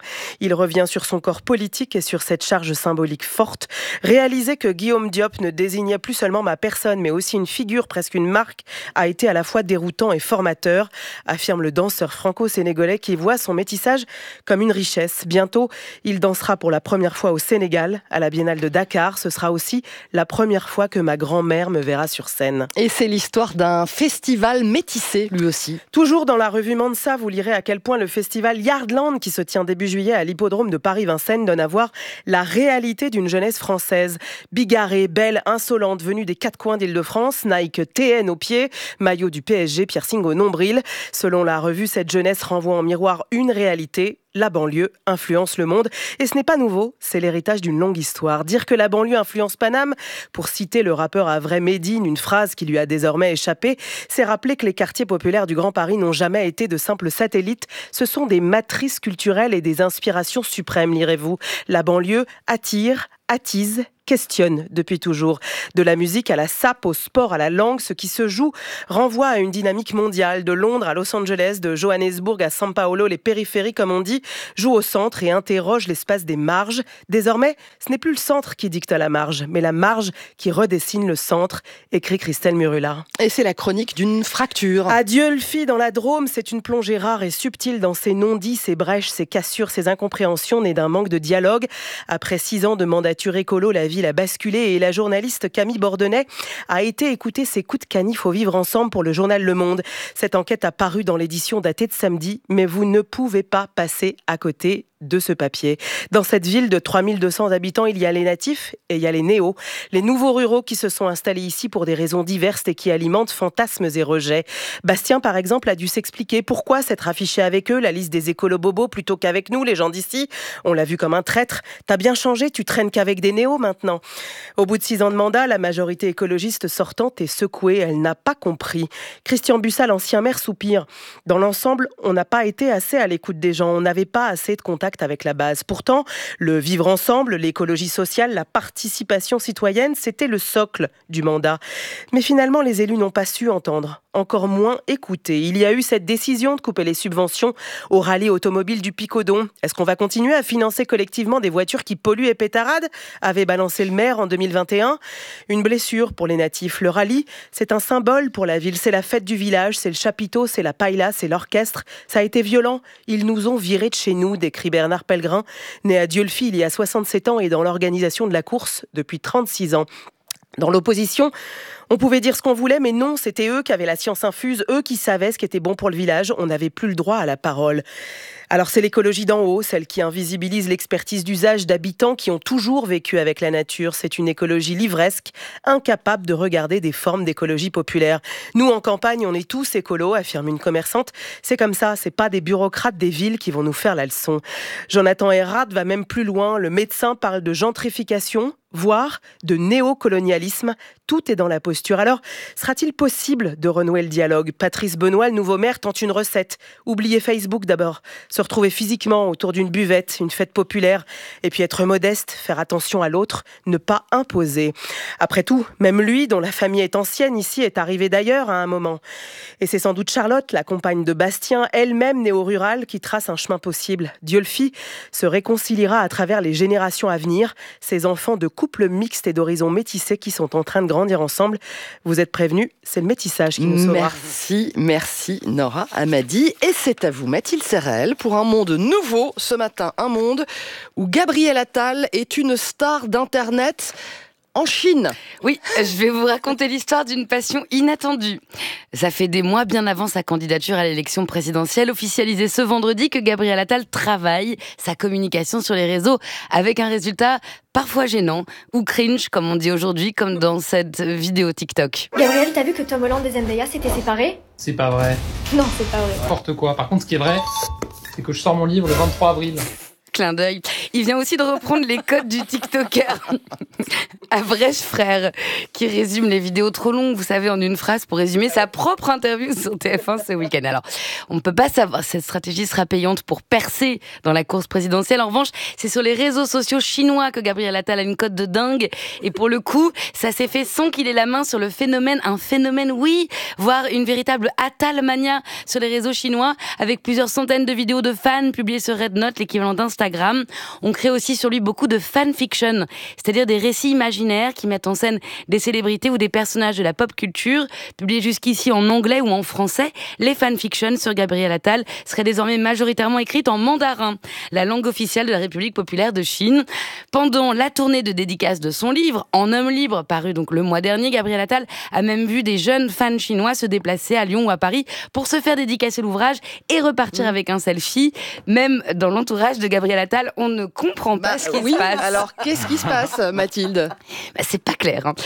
Il revient sur son corps politique et sur cette charge symbolique forte. Réaliser que Guillaume Diop ne désignait plus seulement ma personne, mais aussi une figure, presque une marque, a été à la fois déroutant et formateur, affirme le danseur franco-sénégalais qui voit son métissage comme une richesse. Bientôt, il dansera pour la première fois au Sénégal, à la Biennale de Dakar. Ce sera aussi la première fois que ma grand-mère me verra sur scène. Et c'est l'histoire d'un festival métissé, lui aussi. Toujours dans la revue Mansa, vous lirez à quel point le festival Yardland, qui se tient début juillet à l'hippodrome de Paris-Vincennes, donne à voir la réalité d'une jeunesse française. Bigarrée, belle, insolente, venue des quatre coins d'Île-de-France, Nike TN au pied, maillot du PSG, piercing au nombril. Selon la revue, cette jeunesse renvoie en miroir une réalité. La banlieue influence le monde. Et ce n'est pas nouveau, c'est l'héritage d'une longue histoire. Dire que la banlieue influence Paname, pour citer le rappeur à vrai Médine, une phrase qui lui a désormais échappé, c'est rappeler que les quartiers populaires du Grand Paris n'ont jamais été de simples satellites. Ce sont des matrices culturelles et des inspirations suprêmes, lirez-vous. La banlieue attire, attise, questionne depuis toujours. De la musique à la sape, au sport, à la langue, ce qui se joue renvoie à une dynamique mondiale. De Londres à Los Angeles, de Johannesburg à São Paulo, les périphéries, comme on dit, jouent au centre et interrogent l'espace des marges. Désormais, ce n'est plus le centre qui dicte la marge, mais la marge qui redessine le centre, écrit Christelle Murula. Et c'est la chronique d'une fracture. Adieu le fille dans la Drôme, c'est une plongée rare et subtile dans ses non-dits, ses brèches, ses cassures, ses incompréhensions nées d'un manque de dialogue. Après 6 ans de mandature écolo, la ville a basculé et la journaliste Camille Bordenay a été écouter ses coups de canif au Vivre Ensemble pour le journal Le Monde. Cette enquête a paru dans l'édition datée de samedi, mais vous ne pouvez pas passer à côté de ce papier. Dans cette ville de 3200 habitants, il y a les natifs et il y a les néos, les nouveaux ruraux qui se sont installés ici pour des raisons diverses et qui alimentent fantasmes et rejets. Bastien, par exemple, a dû s'expliquer pourquoi s'être affiché avec eux, la liste des écolos-bobos, plutôt qu'avec nous, les gens d'ici. On l'a vu comme un traître. T'as bien changé, tu traînes qu'avec des néos maintenant. Au bout de 6 ans de mandat, la majorité écologiste sortante est secouée. Elle n'a pas compris. Christian Bussal, ancien maire, soupire. Dans l'ensemble, on n'a pas été assez à l'écoute des gens. On n'avait pas assez de contact avec la base. Pourtant, le vivre ensemble, l'écologie sociale, la participation citoyenne, c'était le socle du mandat. Mais finalement, les élus n'ont pas su entendre, encore moins écouter. Il y a eu cette décision de couper les subventions au rallye automobile du Picodon. Est-ce qu'on va continuer à financer collectivement des voitures qui polluent et pétaradent ? Avait balancé le maire en 2021. Une blessure pour les natifs. Le rallye, c'est un symbole pour la ville. C'est la fête du village, c'est le chapiteau, c'est la paella, c'est l'orchestre. Ça a été violent. Ils nous ont virés de chez nous, décrit Bernard Pellegrin, né à Dieulefit il y a 67 ans et dans l'organisation de la course depuis 36 ans. Dans l'opposition, on pouvait dire ce qu'on voulait, mais non, c'était eux qui avaient la science infuse, eux qui savaient ce qui était bon pour le village. On n'avait plus le droit à la parole. Alors c'est l'écologie d'en haut, celle qui invisibilise l'expertise d'usage d'habitants qui ont toujours vécu avec la nature. C'est une écologie livresque, incapable de regarder des formes d'écologie populaire. Nous, en campagne, on est tous écolos, affirme une commerçante. C'est comme ça, c'est pas des bureaucrates des villes qui vont nous faire la leçon. Jonathan Erhardt va même plus loin. Le médecin parle de gentrification, voire de néocolonialisme. Tout est dans la posture. Alors, sera-t-il possible de renouer le dialogue ? Patrice Benoît, le nouveau maire, tente une recette. Oubliez Facebook d'abord. Se retrouver physiquement autour d'une buvette, une fête populaire, et puis être modeste, faire attention à l'autre, ne pas imposer. Après tout, même lui, dont la famille est ancienne ici, est arrivé d'ailleurs à un moment. Et c'est sans doute Charlotte, la compagne de Bastien, elle-même néo-rurale, qui trace un chemin possible. Dieulefit se réconciliera à travers les générations à venir, ces enfants de couples mixtes et d'horizons métissés qui sont en train de grandir ensemble. Vous êtes prévenus, c'est le métissage qui nous sauvera. Merci Nora Amadi. Et c'est à vous, Mathilde Serrel, pour un monde nouveau. Ce matin, un monde où Gabriel Attal est une star d'Internet en Chine. Oui, je vais vous raconter l'histoire d'une passion inattendue. Ça fait des mois, bien avant sa candidature à l'élection présidentielle, officialisée ce vendredi, que Gabriel Attal travaille sa communication sur les réseaux avec un résultat parfois gênant ou cringe, comme on dit aujourd'hui, comme dans cette vidéo TikTok. Gabriel, t'as vu que Tom Holland et Zendaya s'étaient séparés ? C'est pas vrai. Non, c'est pas vrai. N'importe quoi. Par contre, ce qui est vrai, c'est que je sors mon livre le 23 avril. Clin d'œil. Il vient aussi de reprendre les codes du TikToker Avrèche Frère, qui résume les vidéos trop longues, vous savez, en une phrase pour résumer sa propre interview sur TF1 ce week-end. Alors, on ne peut pas savoir si cette stratégie sera payante pour percer dans la course présidentielle. En revanche, c'est sur les réseaux sociaux chinois que Gabriel Attal a une cote de dingue. Et pour le coup, ça s'est fait sans qu'il ait la main sur le phénomène. Un phénomène, oui, voire une véritable Attalmania sur les réseaux chinois, avec plusieurs centaines de vidéos de fans publiées sur Red Note, l'équivalent d'Instagram. On crée aussi sur lui beaucoup de fanfiction, c'est-à-dire des récits imaginaires qui mettent en scène des célébrités ou des personnages de la pop culture, publiés jusqu'ici en anglais ou en français. Les fanfictions sur Gabriel Attal seraient désormais majoritairement écrites en mandarin, la langue officielle de la République populaire de Chine. Pendant la tournée de dédicace de son livre, En homme libre, paru donc le mois dernier, Gabriel Attal a même vu des jeunes fans chinois se déplacer à Lyon ou à Paris pour se faire dédicacer l'ouvrage et repartir avec un selfie. Même dans l'entourage de Gabriel Attal, on ne comprend pas ce qui se passe. Alors, qu'est-ce qui se passe, Mathilde ? C'est pas clair. Hein.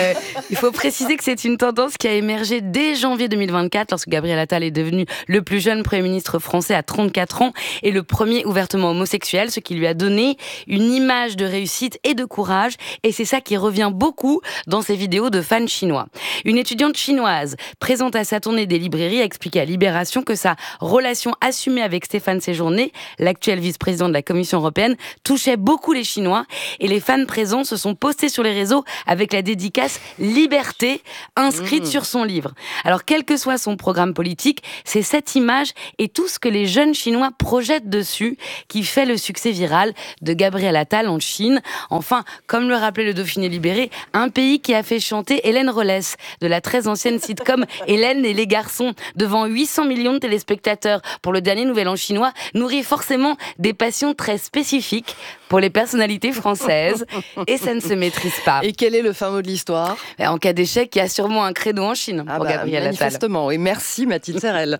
Il faut préciser que c'est une tendance qui a émergé dès janvier 2024, lorsque Gabriel Attal est devenu le plus jeune Premier ministre français à 34 ans et le premier ouvertement homosexuel, ce qui lui a donné une image de réussite et de courage. Et c'est ça qui revient beaucoup dans ses vidéos de fans chinois. Une étudiante chinoise présente à sa tournée des librairies a expliqué à Libération que sa relation assumée avec Stéphane Séjourné, l'actuel vice-président de la Commission européenne, touchait beaucoup les Chinois et les fans présents se sont postés sur les réseaux avec la dédicace Liberté inscrite sur son livre. Alors, quel que soit son programme politique, c'est cette image et tout ce que les jeunes Chinois projettent dessus qui fait le succès viral de Gabriel Attal en Chine. Enfin, comme le rappelait le Dauphiné libéré, un pays qui a fait chanter Hélène Rollès de la très ancienne sitcom Hélène et les garçons devant 800 millions de téléspectateurs pour le dernier Nouvel An chinois nourrit forcément des passions très spécifiques pour les personnalités françaises et ça ne se maîtrise pas. Et quel est le fin mot de l'histoire ? En cas d'échec, il y a sûrement un credo en Chine pour Gabriel Attal. Manifestement, oui. Merci Mathilde Serrel.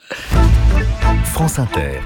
France Inter.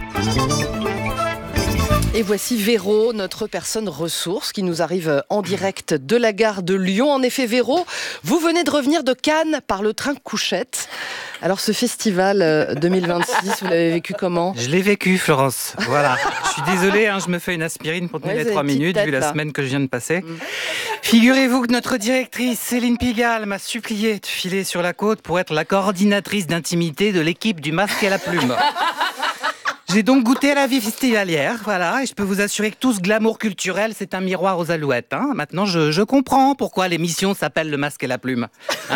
Et voici Véro, notre personne ressource qui nous arrive en direct de la gare de Lyon. En effet, Véro, vous venez de revenir de Cannes par le train Couchette. Alors ce festival 2026, vous l'avez vécu comment ? Je l'ai vécu, Florence. Voilà. Je suis désolé, je me fais une aspirine pour tenir les 3 minutes, vu la semaine que je viens de passer. Figurez-vous que notre directrice, Céline Pigalle, m'a supplié de filer sur la côte pour être la coordinatrice d'intimité de l'équipe du Masque et la Plume. J'ai donc goûté à la vie festivalière, voilà, et je peux vous assurer que tout ce glamour culturel, c'est un miroir aux alouettes. Maintenant, je comprends pourquoi l'émission s'appelle Le Masque et la Plume.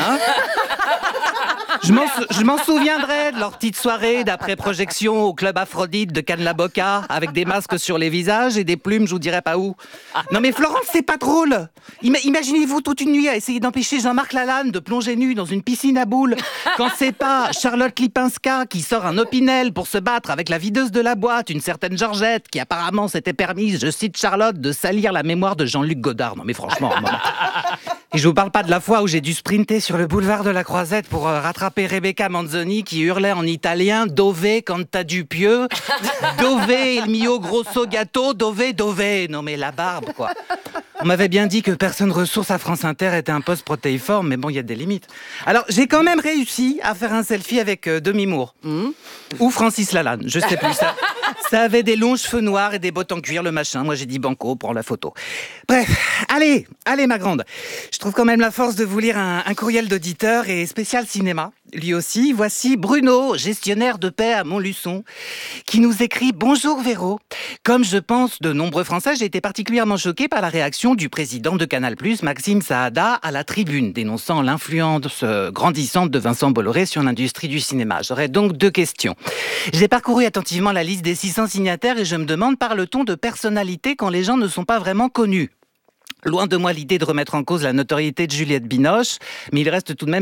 Je m'en souviendrai de leur petite soirée d'après-projection au club Aphrodite de Cannes-la-Boca, avec des masques sur les visages et des plumes, je vous dirais pas où. Non mais Florence, c'est pas drôle. Imaginez-vous toute une nuit à essayer d'empêcher Jean-Marc Lalanne de plonger nu dans une piscine à boules, quand c'est pas Charlotte Lipinska qui sort un Opinel pour se battre avec la videuse de la boîte, une certaine Georgette, qui apparemment s'était permise, je cite Charlotte, de salir la mémoire de Jean-Luc Godard. Non mais franchement... Et je vous parle pas de la fois où j'ai dû sprinter sur le boulevard de la Croisette pour rattraper Rebecca Manzoni qui hurlait en italien « Dove canta du pieux »,« Dove il mio grosso gâteau »,« Dove, dove ». Non mais la barbe, quoi. On m'avait bien dit que personne ressource à France Inter était un poste protéiforme, mais bon, il y a des limites. Alors, j'ai quand même réussi à faire un selfie avec Demi Moore. Ou Francis Lalanne, je sais plus. Ça avait des longs cheveux noirs et des bottes en cuir, le machin. Moi, j'ai dit banco, prends la photo. Bref, allez ma grande. Je trouve quand même la force de vous lire un courriel d'auditeur et spécial cinéma. Lui aussi, voici Bruno, gestionnaire de paix à Montluçon, qui nous écrit « Bonjour Véro. Comme je pense de nombreux Français, j'ai été particulièrement choqué par la réaction du président de Canal+, Maxime Saada, à la tribune, dénonçant l'influence grandissante de Vincent Bolloré sur l'industrie du cinéma. J'aurais donc 2 questions. J'ai parcouru attentivement la liste des 600 signataires et je me demande, parle-t-on de personnalité quand les gens ne sont pas vraiment connus ? Loin de moi l'idée de remettre en cause la notoriété de Juliette Binoche, mais il reste tout de même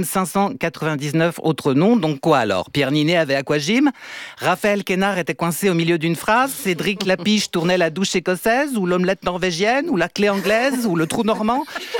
599 autres noms, donc quoi alors ? Pierre Ninet avait Aquagym, Raphaël Quénard était coincé au milieu d'une phrase, Cédric Lapiche tournait la douche écossaise, ou l'omelette norvégienne, ou la clé anglaise, ou le trou normand.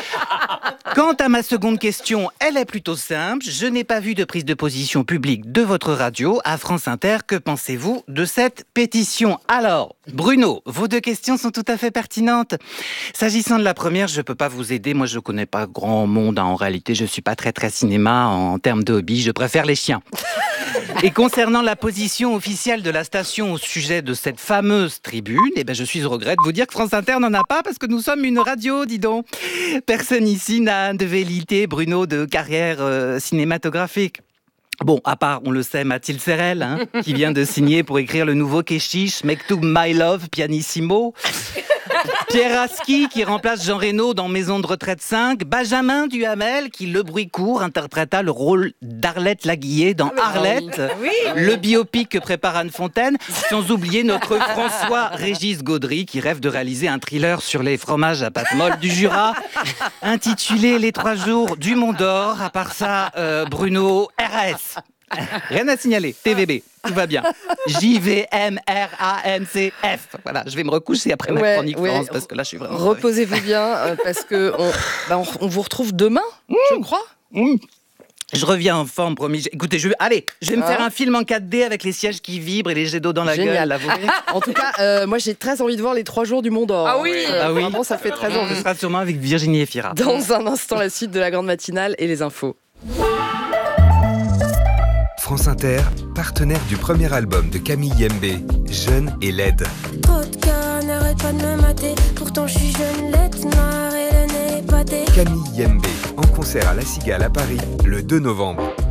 Quant à ma seconde question, elle est plutôt simple. Je n'ai pas vu de prise de position publique de votre radio à France Inter. Que pensez-vous de cette pétition ? Alors, Bruno, vos 2 questions sont tout à fait pertinentes. S'agissant de la première, je ne peux pas vous aider. Moi, je ne connais pas grand monde. En réalité, je ne suis pas très cinéma en termes de hobby. Je préfère les chiens. Et concernant la position officielle de la station au sujet de cette fameuse tribune, je suis au regret de vous dire que France Inter n'en a pas parce que nous sommes une radio, dis donc. Personne ici n'a de velléité, Bruno, de carrière cinématographique. Bon, à part, on le sait, Mathilde Serrel, qui vient de signer pour écrire le nouveau Keshish, Mektoub My Love, Pianissimo. Pierre Aski, qui remplace Jean Reno dans Maison de retraite 5. Benjamin Duhamel, qui, le bruit court, interpréta le rôle d'Arlette Laguillet dans Arlette. Oui. Le biopic que prépare Anne Fontaine. Sans oublier notre François-Régis Gaudry, qui rêve de réaliser un thriller sur les fromages à pâte molle du Jura, intitulé Les 3 jours du Mont d'Or. À part ça, Bruno, RS. Rien à signaler, TVB, tout va bien. JVMRANCF. Voilà, je vais me recoucher après ma chronique France parce que là je suis vraiment... Reposez-vous bien parce que on vous retrouve demain, je crois. Je reviens en forme, promis. Écoutez, je vais me faire un film en 4D avec les sièges qui vibrent et les jets d'eau dans la gueule. Là, en tout cas, moi j'ai très envie de voir les 3 jours du Mont d'Or. Ah oui, vraiment, ça fait très envie. Ce sera sûrement avec Virginie Efira. Dans un instant, la suite de la grande matinale et les infos. France Inter, partenaire du premier album de Camille Yembe, Jeune et laide. Trop de cas, n'arrête pas de me mater. Pourtant je suis jeune, laide, noire et le nez épaté. Camille Yembe, en concert à La Cigale à Paris, le 2 novembre.